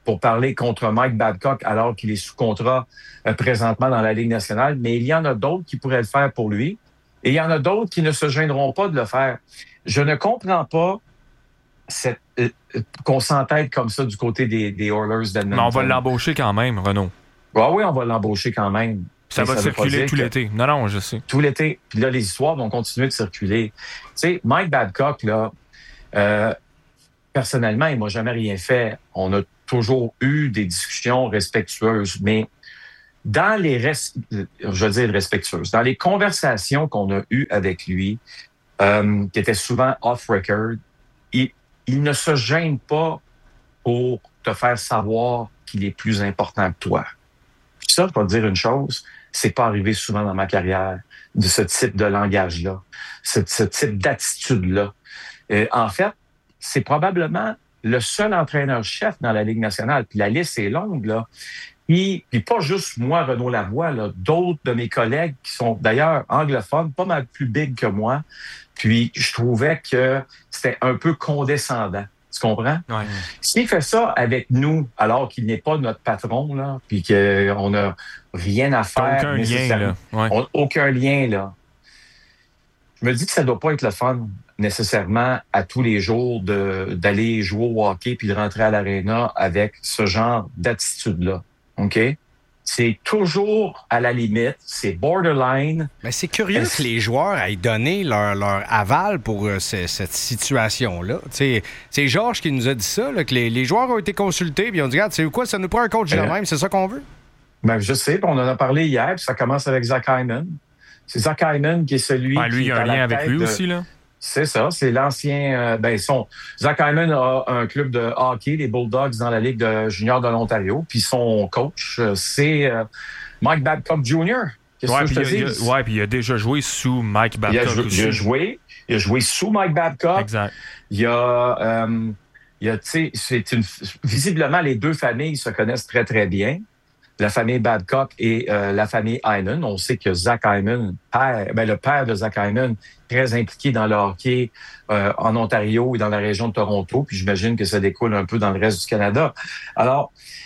Speaker 21: pour parler contre Mike Babcock alors qu'il est sous contrat euh, présentement dans la Ligue nationale, mais il y en a d'autres qui pourraient le faire pour lui et il y en a d'autres qui ne se gêneront pas de le faire. Je ne comprends pas cette, euh, qu'on s'entête comme ça du côté des, des Oilers d'Edmonton.
Speaker 3: Mais on va l'embaucher quand même, Renaud.
Speaker 21: Ah oui, on va l'embaucher quand même.
Speaker 3: Ça va
Speaker 21: ça
Speaker 3: circuler tout l'été. Non, non, je sais.
Speaker 21: Tout l'été. Puis là, les histoires vont continuer de circuler. Tu sais, Mike Babcock, là, euh, personnellement, il m'a jamais rien fait. On a toujours eu des discussions respectueuses, mais dans les res... je veux dire respectueuses, dans les conversations qu'on a eues avec lui, euh, qui étaient souvent off-record, il, il ne se gêne pas pour te faire savoir qu'il est plus important que toi. Puis ça, je vais te dire une chose, c'est pas arrivé souvent dans ma carrière, de ce type de langage-là, ce, ce type d'attitude-là. Euh, en fait, c'est probablement le seul entraîneur-chef dans la Ligue nationale, puis la liste est longue, là. Puis, puis pas juste moi, Renaud Lavoie, là, d'autres de mes collègues qui sont d'ailleurs anglophones, pas mal plus big que moi. Puis je trouvais que c'était un peu condescendant. Tu comprends? Ouais. S'il fait ça avec nous, alors qu'il n'est pas notre patron, là, puis qu'on n'a rien à faire,
Speaker 3: aucun lien, là. Ouais.
Speaker 21: On, aucun lien, là. Je me dis que ça ne doit pas être le fun, nécessairement, à tous les jours, de, d'aller jouer au hockey puis de rentrer à l'aréna avec ce genre d'attitude-là. OK? C'est toujours à la limite, c'est borderline.
Speaker 1: Mais c'est curieux que les joueurs aient donné leur, leur aval pour euh, c- cette situation-là. T'sais, c'est Georges qui nous a dit ça, là, que les, les joueurs ont été consultés et ont dit, regarde, c'est quoi, ça nous prend un coach de euh, même, c'est ça qu'on veut?
Speaker 21: Ben, je sais, on en a parlé hier, puis ça commence avec Zach Hyman. C'est Zach Hyman qui est celui
Speaker 3: ben, lui,
Speaker 21: qui
Speaker 3: il y a un lien avec lui de... aussi, là.
Speaker 21: C'est ça, c'est l'ancien... Euh, ben, son... Zach Hyman a un club de hockey, les Bulldogs, dans la Ligue de junior de l'Ontario. Puis son coach, c'est euh, Mike Babcock junior Qu'est-ce
Speaker 3: ouais,
Speaker 21: que je te
Speaker 3: il a,
Speaker 21: dis?
Speaker 3: Il a, ouais, puis il a déjà joué sous Mike Babcock.
Speaker 21: Il a, jou-
Speaker 3: aussi.
Speaker 21: il a joué, il a joué sous Mike Babcock.
Speaker 3: Exact.
Speaker 21: Il y a... Euh, il y a, tu sais, c'est une... Visiblement, les deux familles se connaissent très, très bien. La famille Babcock et euh, la famille Hyman. On sait que Zach Hyman, père, ben, le père de Zach Hyman, très impliqué dans le hockey euh, en Ontario et dans la région de Toronto. Puis j'imagine que ça découle un peu dans le reste du Canada. Alors,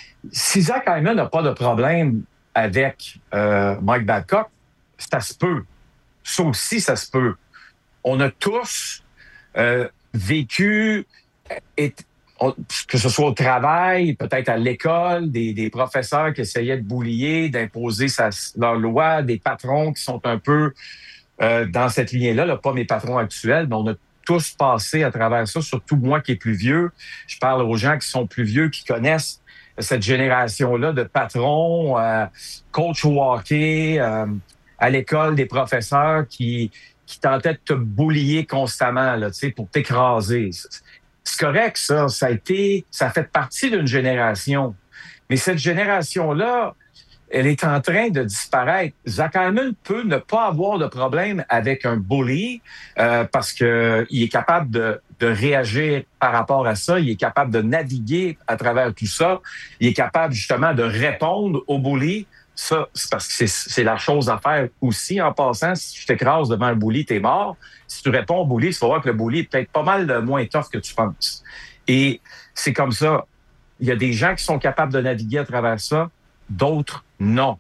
Speaker 21: si Zach Hyman n'a pas de problème avec euh, Mike Babcock, ça se peut. Ça aussi, ça se peut. On a tous euh, vécu... Et, On, que ce soit au travail, peut-être à l'école, des, des professeurs qui essayaient de boulier, d'imposer sa, leur loi, des patrons qui sont un peu euh, dans cette lignée-là, là, pas mes patrons actuels, mais on a tous passé à travers ça, surtout moi qui est plus vieux. Je parle aux gens qui sont plus vieux, qui connaissent cette génération-là de patrons, euh, coach au hockey, euh, à l'école, des professeurs qui, qui tentaient de te boulier constamment là, pour t'écraser. C'est correct, ça. Ça a été, ça fait partie d'une génération. Mais cette génération-là, elle est en train de disparaître. Zach Hyman peut ne pas avoir de problème avec un bully euh, parce que il est capable de, de réagir par rapport à ça. Il est capable de naviguer à travers tout ça. Il est capable justement de répondre au bully. Ça, c'est parce que c'est, c'est la chose à faire aussi en passant. Si tu t'écrases devant un bully, t'es mort. Si tu réponds au bully, tu vas voir que le bully est peut-être pas mal moins tough que tu penses. Et c'est comme ça. Il y a des gens qui sont capables de naviguer à travers ça, d'autres non.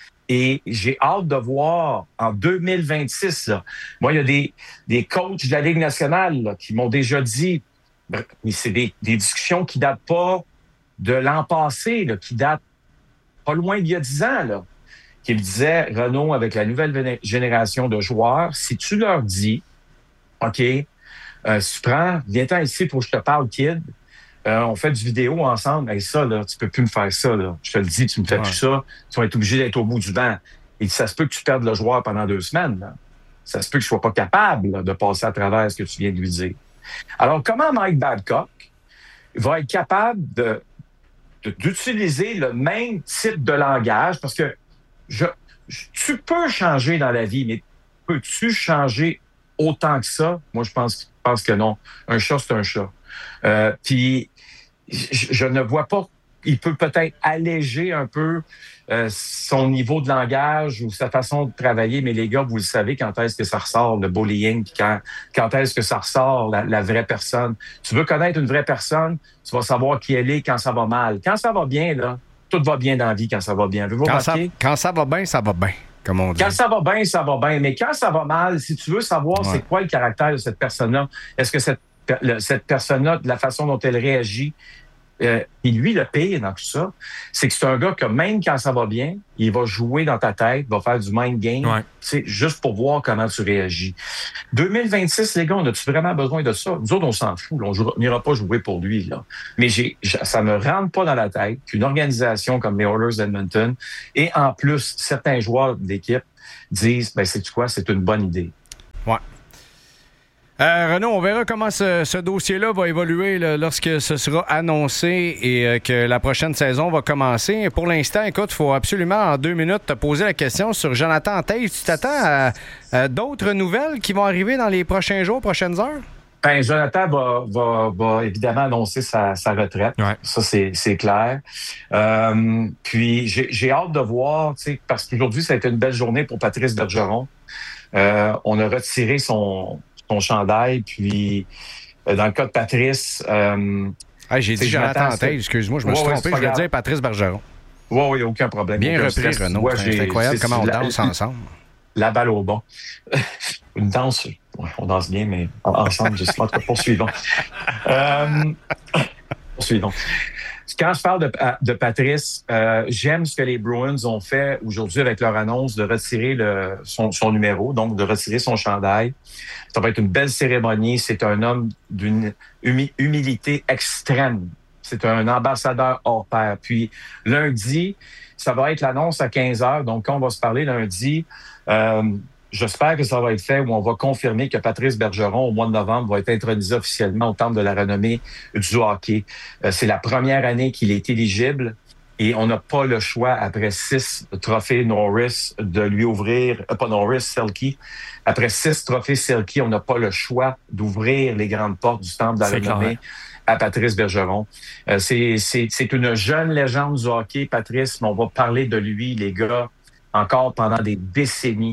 Speaker 21: Et j'ai hâte de voir en deux mille vingt-six, là, moi, il y a des, des coachs de la Ligue nationale là, qui m'ont déjà dit, mais c'est des, des discussions qui datent pas de l'an passé, là, qui datent pas loin d'il y a dix ans, là, qui me disait, Renaud, avec la nouvelle génération de joueurs, si tu leur dis, OK, euh, si tu prends, viens-t'en ici pour que je te parle, kid, euh, on fait du vidéo ensemble, et ça, là, tu peux plus me faire ça, là. Je te le dis, tu me fais ouais. plus ça, tu vas être obligé d'être au bout du banc. Et ça se peut que tu perdes le joueur pendant deux semaines, là. Ça se peut que je sois pas capable là, de passer à travers ce que tu viens de lui dire. Alors, comment Mike Babcock va être capable de d'utiliser le même type de langage, parce que je, je, tu peux changer dans la vie, mais peux-tu changer autant que ça? Moi, je pense, pense que non. Un chat, c'est un chat. Euh, puis, je, je ne vois pas il peut peut-être alléger un peu euh, son niveau de langage ou sa façon de travailler, mais les gars, vous le savez, quand est-ce que ça ressort, le bullying, puis quand, quand est-ce que ça ressort, la, la vraie personne. Tu veux connaître une vraie personne, tu vas savoir qui elle est quand ça va mal. Quand ça va bien, là, tout va bien dans la vie quand ça va bien.
Speaker 1: Quand ça, quand ça va bien, ça va bien, comme on dit.
Speaker 21: Quand ça va bien, ça va bien. Mais quand ça va mal, si tu veux savoir ouais. c'est quoi le caractère de cette personne-là, est-ce que cette, le, cette personne-là, de la façon dont elle réagit, Euh, et lui, le pire dans tout ça, c'est que c'est un gars que même quand ça va bien, il va jouer dans ta tête, va faire du mind game, ouais. c'est juste pour voir comment tu réagis. deux mille vingt-six, les gars, on a-tu vraiment besoin de ça? Nous autres, on s'en fout. Là, on n'ira pas jouer pour lui. Là. Mais j'ai, ça me rentre pas dans la tête qu'une organisation comme les Oilers d'Edmonton et en plus, certains joueurs de l'équipe disent, ben c'est quoi? C'est une bonne idée.
Speaker 1: Ouais. Euh, Renaud, on verra comment ce, ce dossier-là va évoluer là, lorsque ce sera annoncé et euh, que la prochaine saison va commencer. Pour l'instant, écoute, il faut absolument en deux minutes te poser la question sur Jonathan Toews. Tu t'attends à, à d'autres nouvelles qui vont arriver dans les prochains jours, prochaines heures?
Speaker 21: Ben, Jonathan va, va, va évidemment annoncer sa, sa retraite. Ouais. Ça, c'est, c'est clair. Euh, puis, j'ai, j'ai hâte de voir, tu sais, parce qu'aujourd'hui, ça a été une belle journée pour Patrice Bergeron. Euh, on a retiré son... son chandail, puis euh, dans le cas de Patrice... Euh,
Speaker 1: hey, j'ai dit Jonathan Toews, excuse-moi, je me suis ouais, trompé, ouais, je voulais dire Patrice Bergeron.
Speaker 21: Oui, oui, aucun problème.
Speaker 1: Bien
Speaker 21: aucun
Speaker 1: repris,
Speaker 21: stress.
Speaker 1: Renaud. Ouais, c'est incroyable c'est, comment on la, danse ensemble.
Speaker 21: La balle au bon. Une danse, ouais, on danse bien, mais ensemble, justement, poursuivons. euh, poursuivons. Quand je parle de, de Patrice, euh, j'aime ce que les Bruins ont fait aujourd'hui avec leur annonce de retirer le, son, son numéro, donc de retirer son chandail. Ça va être une belle cérémonie. C'est un homme d'une humi- humilité extrême. C'est un ambassadeur hors pair. Puis lundi, ça va être l'annonce à quinze heures. Donc, quand on va se parler lundi, euh, j'espère que ça va être fait où on va confirmer que Patrice Bergeron, au mois de novembre, va être intronisé officiellement au Temple de la renommée du hockey. Euh, c'est la première année qu'il est éligible et on n'a pas le choix, après six trophées Norris, de lui ouvrir, euh, pas Norris, Selke. Après six trophées Selke, on n'a pas le choix d'ouvrir les grandes portes du Temple de la c'est renommée clair. À Patrice Bergeron. Euh, c'est, c'est, c'est une jeune légende du hockey, Patrice, mais on va parler de lui, les gars, encore pendant des décennies.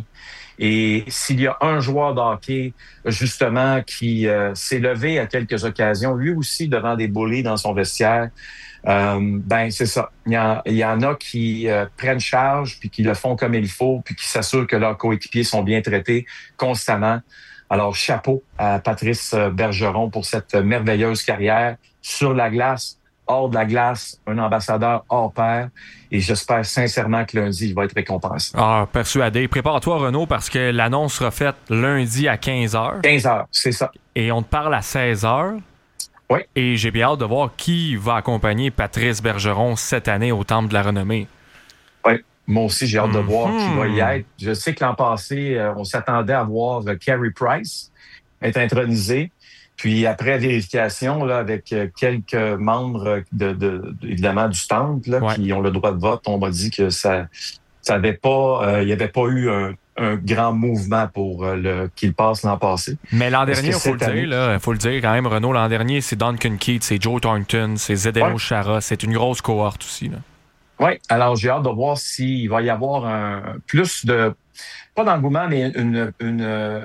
Speaker 21: Et s'il y a un joueur de hockey, justement, qui euh, s'est levé à quelques occasions, lui aussi devant des bullies dans son vestiaire, euh, ben c'est ça. Il y en, il y en a qui euh, prennent charge, puis qui le font comme il faut, puis qui s'assurent que leurs coéquipiers sont bien traités constamment. Alors, chapeau à Patrice Bergeron pour cette merveilleuse carrière sur la glace, hors de la glace, un ambassadeur hors pair. Et j'espère sincèrement que lundi, il va être récompensé.
Speaker 3: Ah, persuadé. Prépare-toi, Renaud, parce que l'annonce sera faite lundi à quinze heures.
Speaker 21: quinze heures, c'est ça.
Speaker 3: Et on te parle à seize heures.
Speaker 21: Oui.
Speaker 3: Et j'ai bien hâte de voir qui va accompagner Patrice Bergeron cette année au Temple de la renommée.
Speaker 21: Oui. Moi aussi, j'ai hâte de
Speaker 3: mm-hmm.
Speaker 21: voir qui va y être. Je sais que l'an passé, on s'attendait à voir Carey Price être intronisé. Puis après vérification, là, avec quelques membres de, de, de évidemment du temple là, ouais. qui ont le droit de vote, on m'a dit que ça, ça avait pas, euh, il n'y avait pas eu un, un grand mouvement pour euh, le qu'il passe l'an passé.
Speaker 3: Mais l'an dernier, il faut le dire, là, faut le dire quand même, Renaud, l'an dernier, c'est Duncan Keith, c'est Joe Thornton, c'est Zdeno ouais. Chara, c'est une grosse cohorte aussi. Là.
Speaker 21: Oui, alors j'ai hâte de voir s'il va y avoir un plus de, pas d'engouement, mais une, une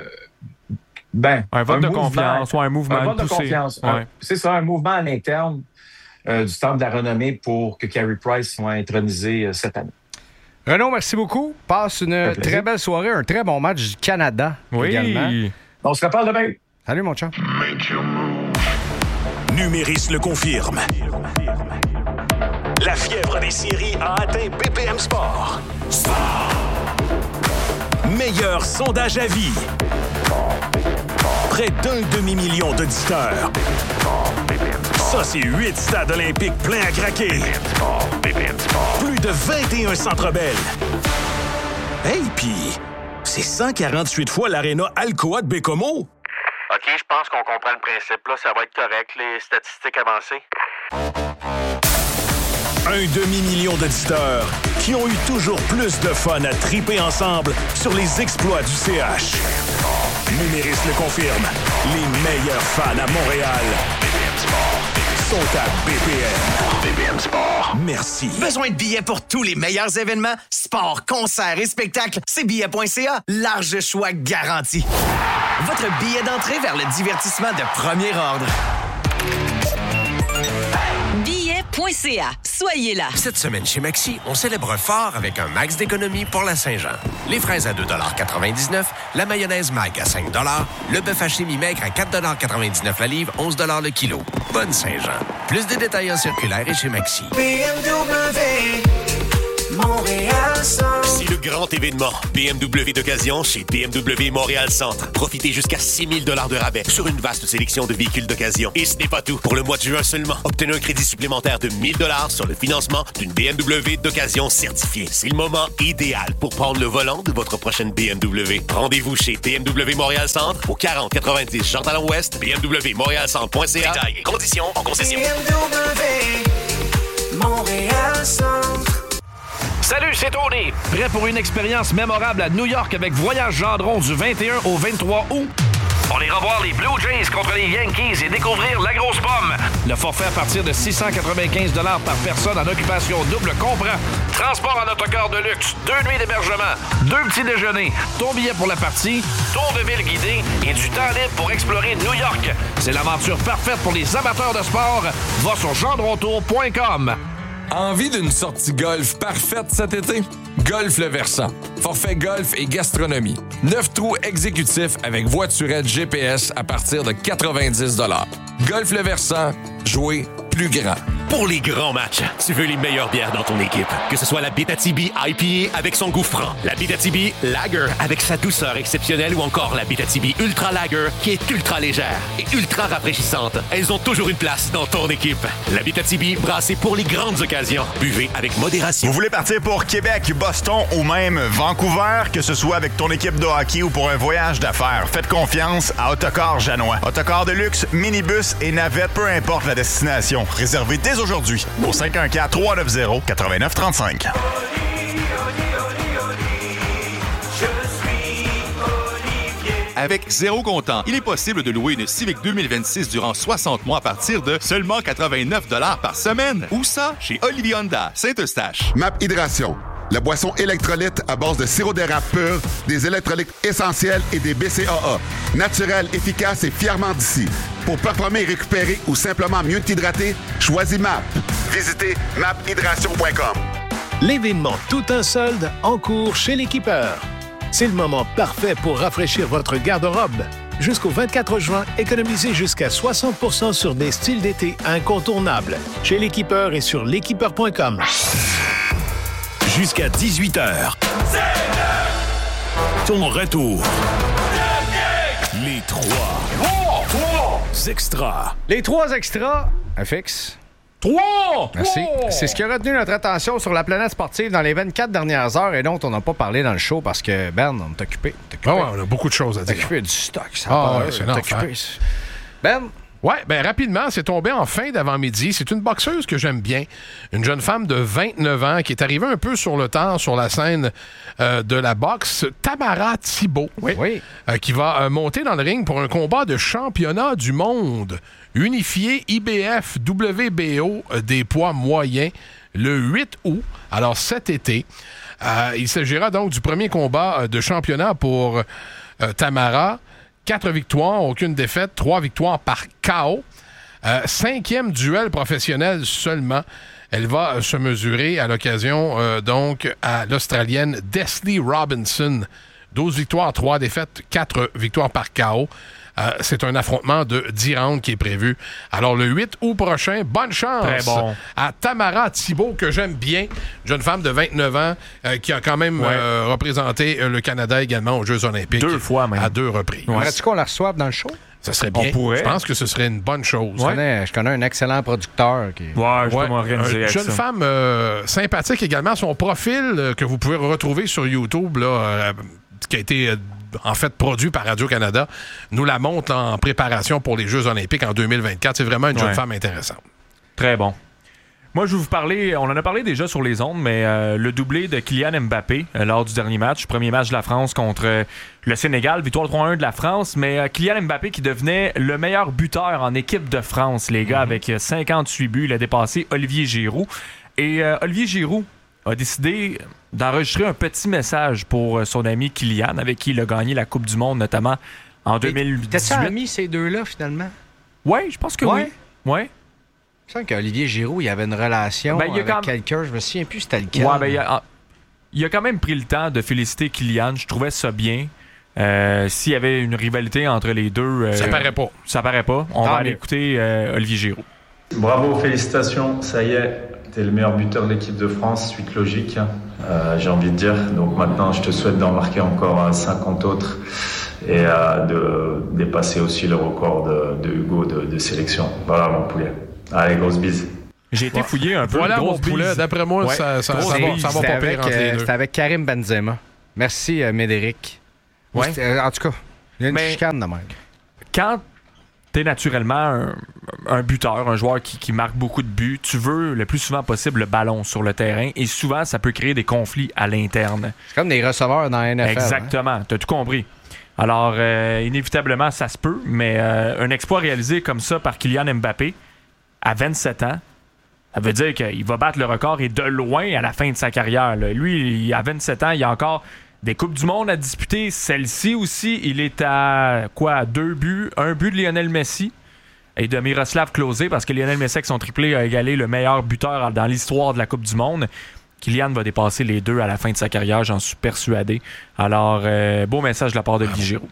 Speaker 21: ben,
Speaker 3: un vote
Speaker 21: un
Speaker 3: de
Speaker 21: mouvement,
Speaker 3: confiance ou un mouvement
Speaker 21: un vote
Speaker 3: poussé.
Speaker 21: de confiance.
Speaker 3: Ouais.
Speaker 21: Un, c'est ça, un mouvement à l'interne euh, du Temple de la renommée pour que Carey Price soit intronisé euh, cette année.
Speaker 1: Renaud, merci beaucoup. Passe une très belle soirée, un très bon match du Canada
Speaker 3: oui.
Speaker 1: également.
Speaker 21: On se reparle demain.
Speaker 1: Salut, mon chum.
Speaker 15: Numéris le confirme. La fièvre des séries a atteint B P M Sport. Sport. Meilleur sondage à vie. Près d'un demi-million d'auditeurs. Ça, c'est huit stades olympiques pleins à craquer. Plus de vingt et un centres belles. Hey, pis c'est cent quarante-huit fois l'aréna Alcoa de Bécomo.
Speaker 5: OK, je pense qu'on comprend le principe. Là, ça va être correct, les statistiques avancées.
Speaker 15: Un demi-million d'auditeurs qui ont eu toujours plus de fun à triper ensemble sur les exploits du C H. Numéris le confirme. Les meilleurs fans à Montréal
Speaker 2: comptable B P M. B P M Sport. Merci.
Speaker 4: Besoin de billets pour tous les meilleurs événements? Sport, concerts et spectacles, c'est billets point c a. Large choix garanti. Votre billet d'entrée vers le divertissement de premier ordre.
Speaker 22: billets point c a. Soyez là.
Speaker 23: Cette semaine chez Maxi, on célèbre fort avec un max d'économie pour la Saint-Jean. Les fraises à deux dollars quatre-vingt-dix-neuf, la mayonnaise Mag à cinq dollars, le bœuf haché mi-maigre à quatre dollars quatre-vingt-dix-neuf la livre, onze dollars le kilo. Bonne Saint-Jean. Plus de détails en circulaire et chez Maxi.
Speaker 24: B M W, Montréal Centre.
Speaker 12: C'est le grand événement B M W d'occasion chez B M W Montréal Centre. Profitez jusqu'à six mille dollars de rabais sur une vaste sélection de véhicules d'occasion. Et ce n'est pas tout. Pour le mois de juin seulement, obtenez un crédit supplémentaire de mille dollars sur le financement d'une B M W d'occasion certifiée. C'est le moment idéal pour prendre le volant de votre prochaine B M W. Rendez-vous chez B M W Montréal Centre au quarante quatre-vingt-dix Jean Talon Ouest, b m w montréal centre point c a. Détails et conditions en concession.
Speaker 24: B M W, Montréal Centre.
Speaker 25: Salut, c'est Tony. Prêt pour une expérience mémorable à New York avec Voyage Gendron du vingt et un au vingt-trois août? On ira voir les Blue Jays contre les Yankees et découvrir la grosse pomme. Le forfait à partir de six cent quatre-vingt-quinze dollars par personne en occupation double comprend transport en autocar de luxe, deux nuits d'hébergement, deux petits déjeuners, ton billet pour la partie, tour de ville guidé et du temps libre pour explorer New York. C'est l'aventure parfaite pour les amateurs de sport. Va sur gendrontour point com.
Speaker 26: Envie d'une sortie golf parfaite cet été? Golf Le Versant. Forfait golf et gastronomie. Neuf trous exécutifs avec voiturette G P S à partir de quatre-vingt-dix dollars. Golf Le Versant, jouer plus grand.
Speaker 12: Pour les grands matchs, tu veux les meilleures bières dans ton équipe. Que ce soit la Abitibi I P A avec son goût franc, la Abitibi Lager avec sa douceur exceptionnelle ou encore la Abitibi Ultra Lager qui est ultra légère et ultra rafraîchissante. Elles ont toujours une place dans ton équipe. La Abitibi brassée pour les grandes occasions. Buvez avec modération.
Speaker 27: Vous voulez partir pour Québec, Boston ou même Vancouver, que ce soit avec ton équipe de hockey ou pour un voyage d'affaires, faites confiance à Autocar Janois. Autocar de luxe, minibus et navette, peu importe la destination. Réservez dès aujourd'hui au cinq un quatre, trois neuf zéro, neuf neuf trois cinq.
Speaker 6: Avec zéro comptant, il est possible de louer une Civic deux mille vingt-six durant soixante mois à partir de seulement quatre-vingt-neuf dollars par semaine. Où ça? Chez Olivier Honda, Saint-Eustache.
Speaker 28: Map Hydration, la boisson électrolyte à base de sirop d'érable pur, des électrolytes essentiels et des B C A A. Naturel, efficace et fièrement d'ici. Pour performer et récupérer ou simplement mieux t'hydrater, choisis M A P. Visitez map hydration point com.
Speaker 29: L'événement Tout un solde en cours chez l'Équipeur. C'est le moment parfait pour rafraîchir votre garde-robe. Jusqu'au vingt-quatre juin, économisez jusqu'à soixante pour cent sur des styles d'été incontournables. Chez l'Équipeur et sur l'équipeur point com.
Speaker 15: Jusqu'à dix-huit heures. Ton retour. Les trois extras.
Speaker 1: Les trois extras. F X.
Speaker 17: Trois!
Speaker 1: Merci.
Speaker 17: Trois!
Speaker 1: C'est ce qui a retenu notre attention sur la planète sportive dans les vingt-quatre dernières heures et dont on n'a pas parlé dans le show parce que, Ben, on est occupé.
Speaker 17: Ah ouais, on a beaucoup de choses à dire.
Speaker 1: On est occupé du stock. Ça
Speaker 17: ah
Speaker 1: ouais,
Speaker 17: c'est l'enfer.
Speaker 1: Ben?
Speaker 17: Ouais, ben rapidement, c'est tombé en fin d'avant-midi. C'est une boxeuse que j'aime bien. Une jeune femme de vingt-neuf ans qui est arrivée un peu sur le tard sur la scène euh, de la boxe. Tamara Thibault.
Speaker 1: Oui. oui.
Speaker 17: Euh, qui va euh, monter dans le ring pour un combat de championnat du monde unifié I B F W B O euh, des poids moyens le huit août. Alors cet été. Euh, il s'agira donc du premier combat euh, de championnat pour euh, Tamara. Quatre victoires, aucune défaite, trois victoires par K O. Euh, cinquième duel professionnel seulement. Elle va euh, se mesurer à l'occasion, euh, donc, à l'Australienne Desley Robinson. douze victoires, trois défaites, quatre victoires par K O. Euh, c'est un affrontement de dix rounds qui est prévu. Alors, le huit août prochain, bonne chance
Speaker 3: Très bon.
Speaker 17: à Tamara Thibault, que j'aime bien. Jeune femme de vingt-neuf ans euh, qui a quand même ouais. euh, représenté euh, le Canada également aux Jeux olympiques.
Speaker 3: Deux fois même.
Speaker 17: À deux reprises.
Speaker 1: Ouais. Aimerais-tu qu'on la reçoive dans le show?
Speaker 17: Ça serait bien.
Speaker 1: On pourrait.
Speaker 17: Je pense que ce serait une bonne chose.
Speaker 1: Je, connais, je connais un excellent producteur. Qui...
Speaker 3: Ouais, je
Speaker 17: ouais.
Speaker 3: peux m'organiser
Speaker 17: Une
Speaker 3: avec
Speaker 17: jeune
Speaker 3: ça.
Speaker 17: femme euh, sympathique également. Son profil euh, que vous pouvez retrouver sur YouTube, là, euh, qui a été... Euh, en fait, produit par Radio-Canada, nous la montre en préparation pour les Jeux olympiques en deux mille vingt-quatre. C'est vraiment une jeune
Speaker 3: ouais.
Speaker 17: femme intéressante.
Speaker 3: Très bon. Moi, je vais vous parler, on en a parlé déjà sur les ondes, mais euh, le doublé de Kylian Mbappé euh, lors du dernier match, premier match de la France contre euh, le Sénégal, victoire trois un de la France, mais euh, Kylian Mbappé qui devenait le meilleur buteur en équipe de France, les gars, mm-hmm. avec euh, cinquante-huit buts, il a dépassé Olivier Giroud. Et euh, Olivier Giroud a décidé d'enregistrer un petit message pour euh, son ami Kylian, avec qui il a gagné la Coupe du Monde, notamment en deux mille dix-huit.
Speaker 1: T'as-tu amis ces deux-là, finalement?
Speaker 3: Oui, je pense que
Speaker 1: ouais.
Speaker 3: oui. Ouais.
Speaker 1: Je sens qu'Olivier Giroud, il avait une relation ben, avec quand... quelqu'un. Je me souviens plus c'était lequel.
Speaker 3: Ouais, ben, il, a, il a quand même pris le temps de féliciter Kylian. Je trouvais ça bien. Euh, s'il y avait une rivalité entre les deux... Euh,
Speaker 17: ça paraît pas.
Speaker 3: Ça paraît pas. On ah, va aller mais... écouter euh, Olivier Giroud.
Speaker 7: Bravo, félicitations. Ça y est, t'es le meilleur buteur de l'équipe de France. Suite logique, euh, j'ai envie de dire. Donc maintenant, je te souhaite d'en marquer encore cinquante autres et euh, de dépasser aussi le record de, de Hugo de, de sélection. Voilà, mon poulet. Allez, grosse bise.
Speaker 3: J'ai été fouillé un peu.
Speaker 17: Voilà mon poulet. D'après moi, ouais. ça, ça, ça, va, ça va pas pire entre les deux.
Speaker 1: C'était avec Karim Benzema. Merci, euh, Médéric.
Speaker 3: Ouais.
Speaker 1: Euh, en tout cas, il y a une Mais chicane de même.
Speaker 3: Quand t'es naturellement un, un buteur, un joueur qui, qui marque beaucoup de buts, tu veux le plus souvent possible le ballon sur le terrain et souvent, ça peut créer des conflits à l'interne.
Speaker 1: C'est comme des receveurs dans la N F L.
Speaker 3: Exactement. Hein? T'as tout compris. Alors, euh, inévitablement, ça se peut, mais euh, un exploit réalisé comme ça par Kylian Mbappé, à vingt-sept ans, ça veut dire qu'il va battre le record et de loin à la fin de sa carrière. Là. Lui, à vingt-sept ans, il a encore des Coupes du Monde à disputer. Celle-ci aussi, il est à quoi? Deux buts. Un but de Lionel Messi et de Miroslav Klose, parce que Lionel Messi, avec son triplé, a égalé le meilleur buteur dans l'histoire de la Coupe du Monde. Kylian va dépasser les deux à la fin de sa carrière, j'en suis persuadé. Alors, euh, beau message de la part de Olivier Giroud.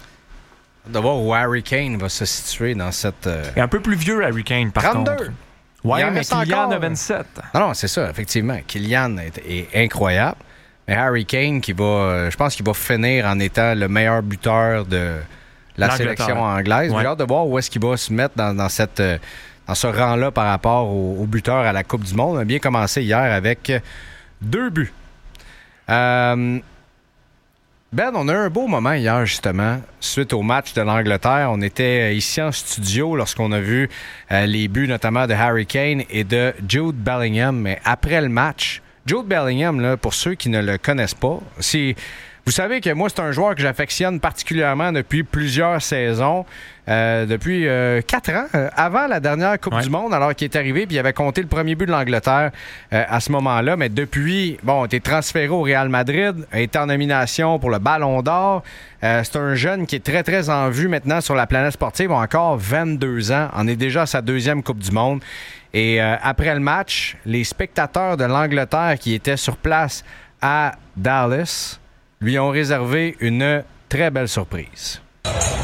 Speaker 1: De voir où Harry Kane va se situer dans cette... Euh...
Speaker 3: Et un peu plus vieux, Harry Kane, par
Speaker 1: trente-deux.
Speaker 3: Contre. Ouais, mais Kylian encore... a vingt-sept.
Speaker 1: Non, non, c'est ça, effectivement. Kylian est, est incroyable. Mais Harry Kane, qui va, euh, je pense qu'il va finir en étant le meilleur buteur de la sélection anglaise. Ouais. J'ai hâte de voir où est-ce qu'il va se mettre dans, dans, cette, euh, dans ce rang-là par rapport au, au buteur à la Coupe du Monde. On a bien commencé hier avec deux buts. Euh... Ben, on a eu un beau moment hier, justement, suite au match de l'Angleterre. On était ici en studio lorsqu'on a vu euh, les buts, notamment de Harry Kane et de Jude Bellingham. Mais après le match, Jude Bellingham, là, pour ceux qui ne le connaissent pas, c'est... Vous savez que moi, c'est un joueur que j'affectionne particulièrement depuis plusieurs saisons, euh, depuis euh, quatre ans, euh, avant la dernière Coupe ouais. du Monde, alors qu'il est arrivé, puis il avait compté le premier but de l'Angleterre euh, à ce moment-là. Mais depuis, bon, il a été transféré au Real Madrid, a été en nomination pour le Ballon d'Or. Euh, c'est un jeune qui est très, très en vue maintenant sur la planète sportive, a encore vingt-deux ans, en est déjà à sa deuxième Coupe du Monde. Et euh, après le match, les spectateurs de l'Angleterre qui étaient sur place à Dallas lui ont réservé une très belle surprise.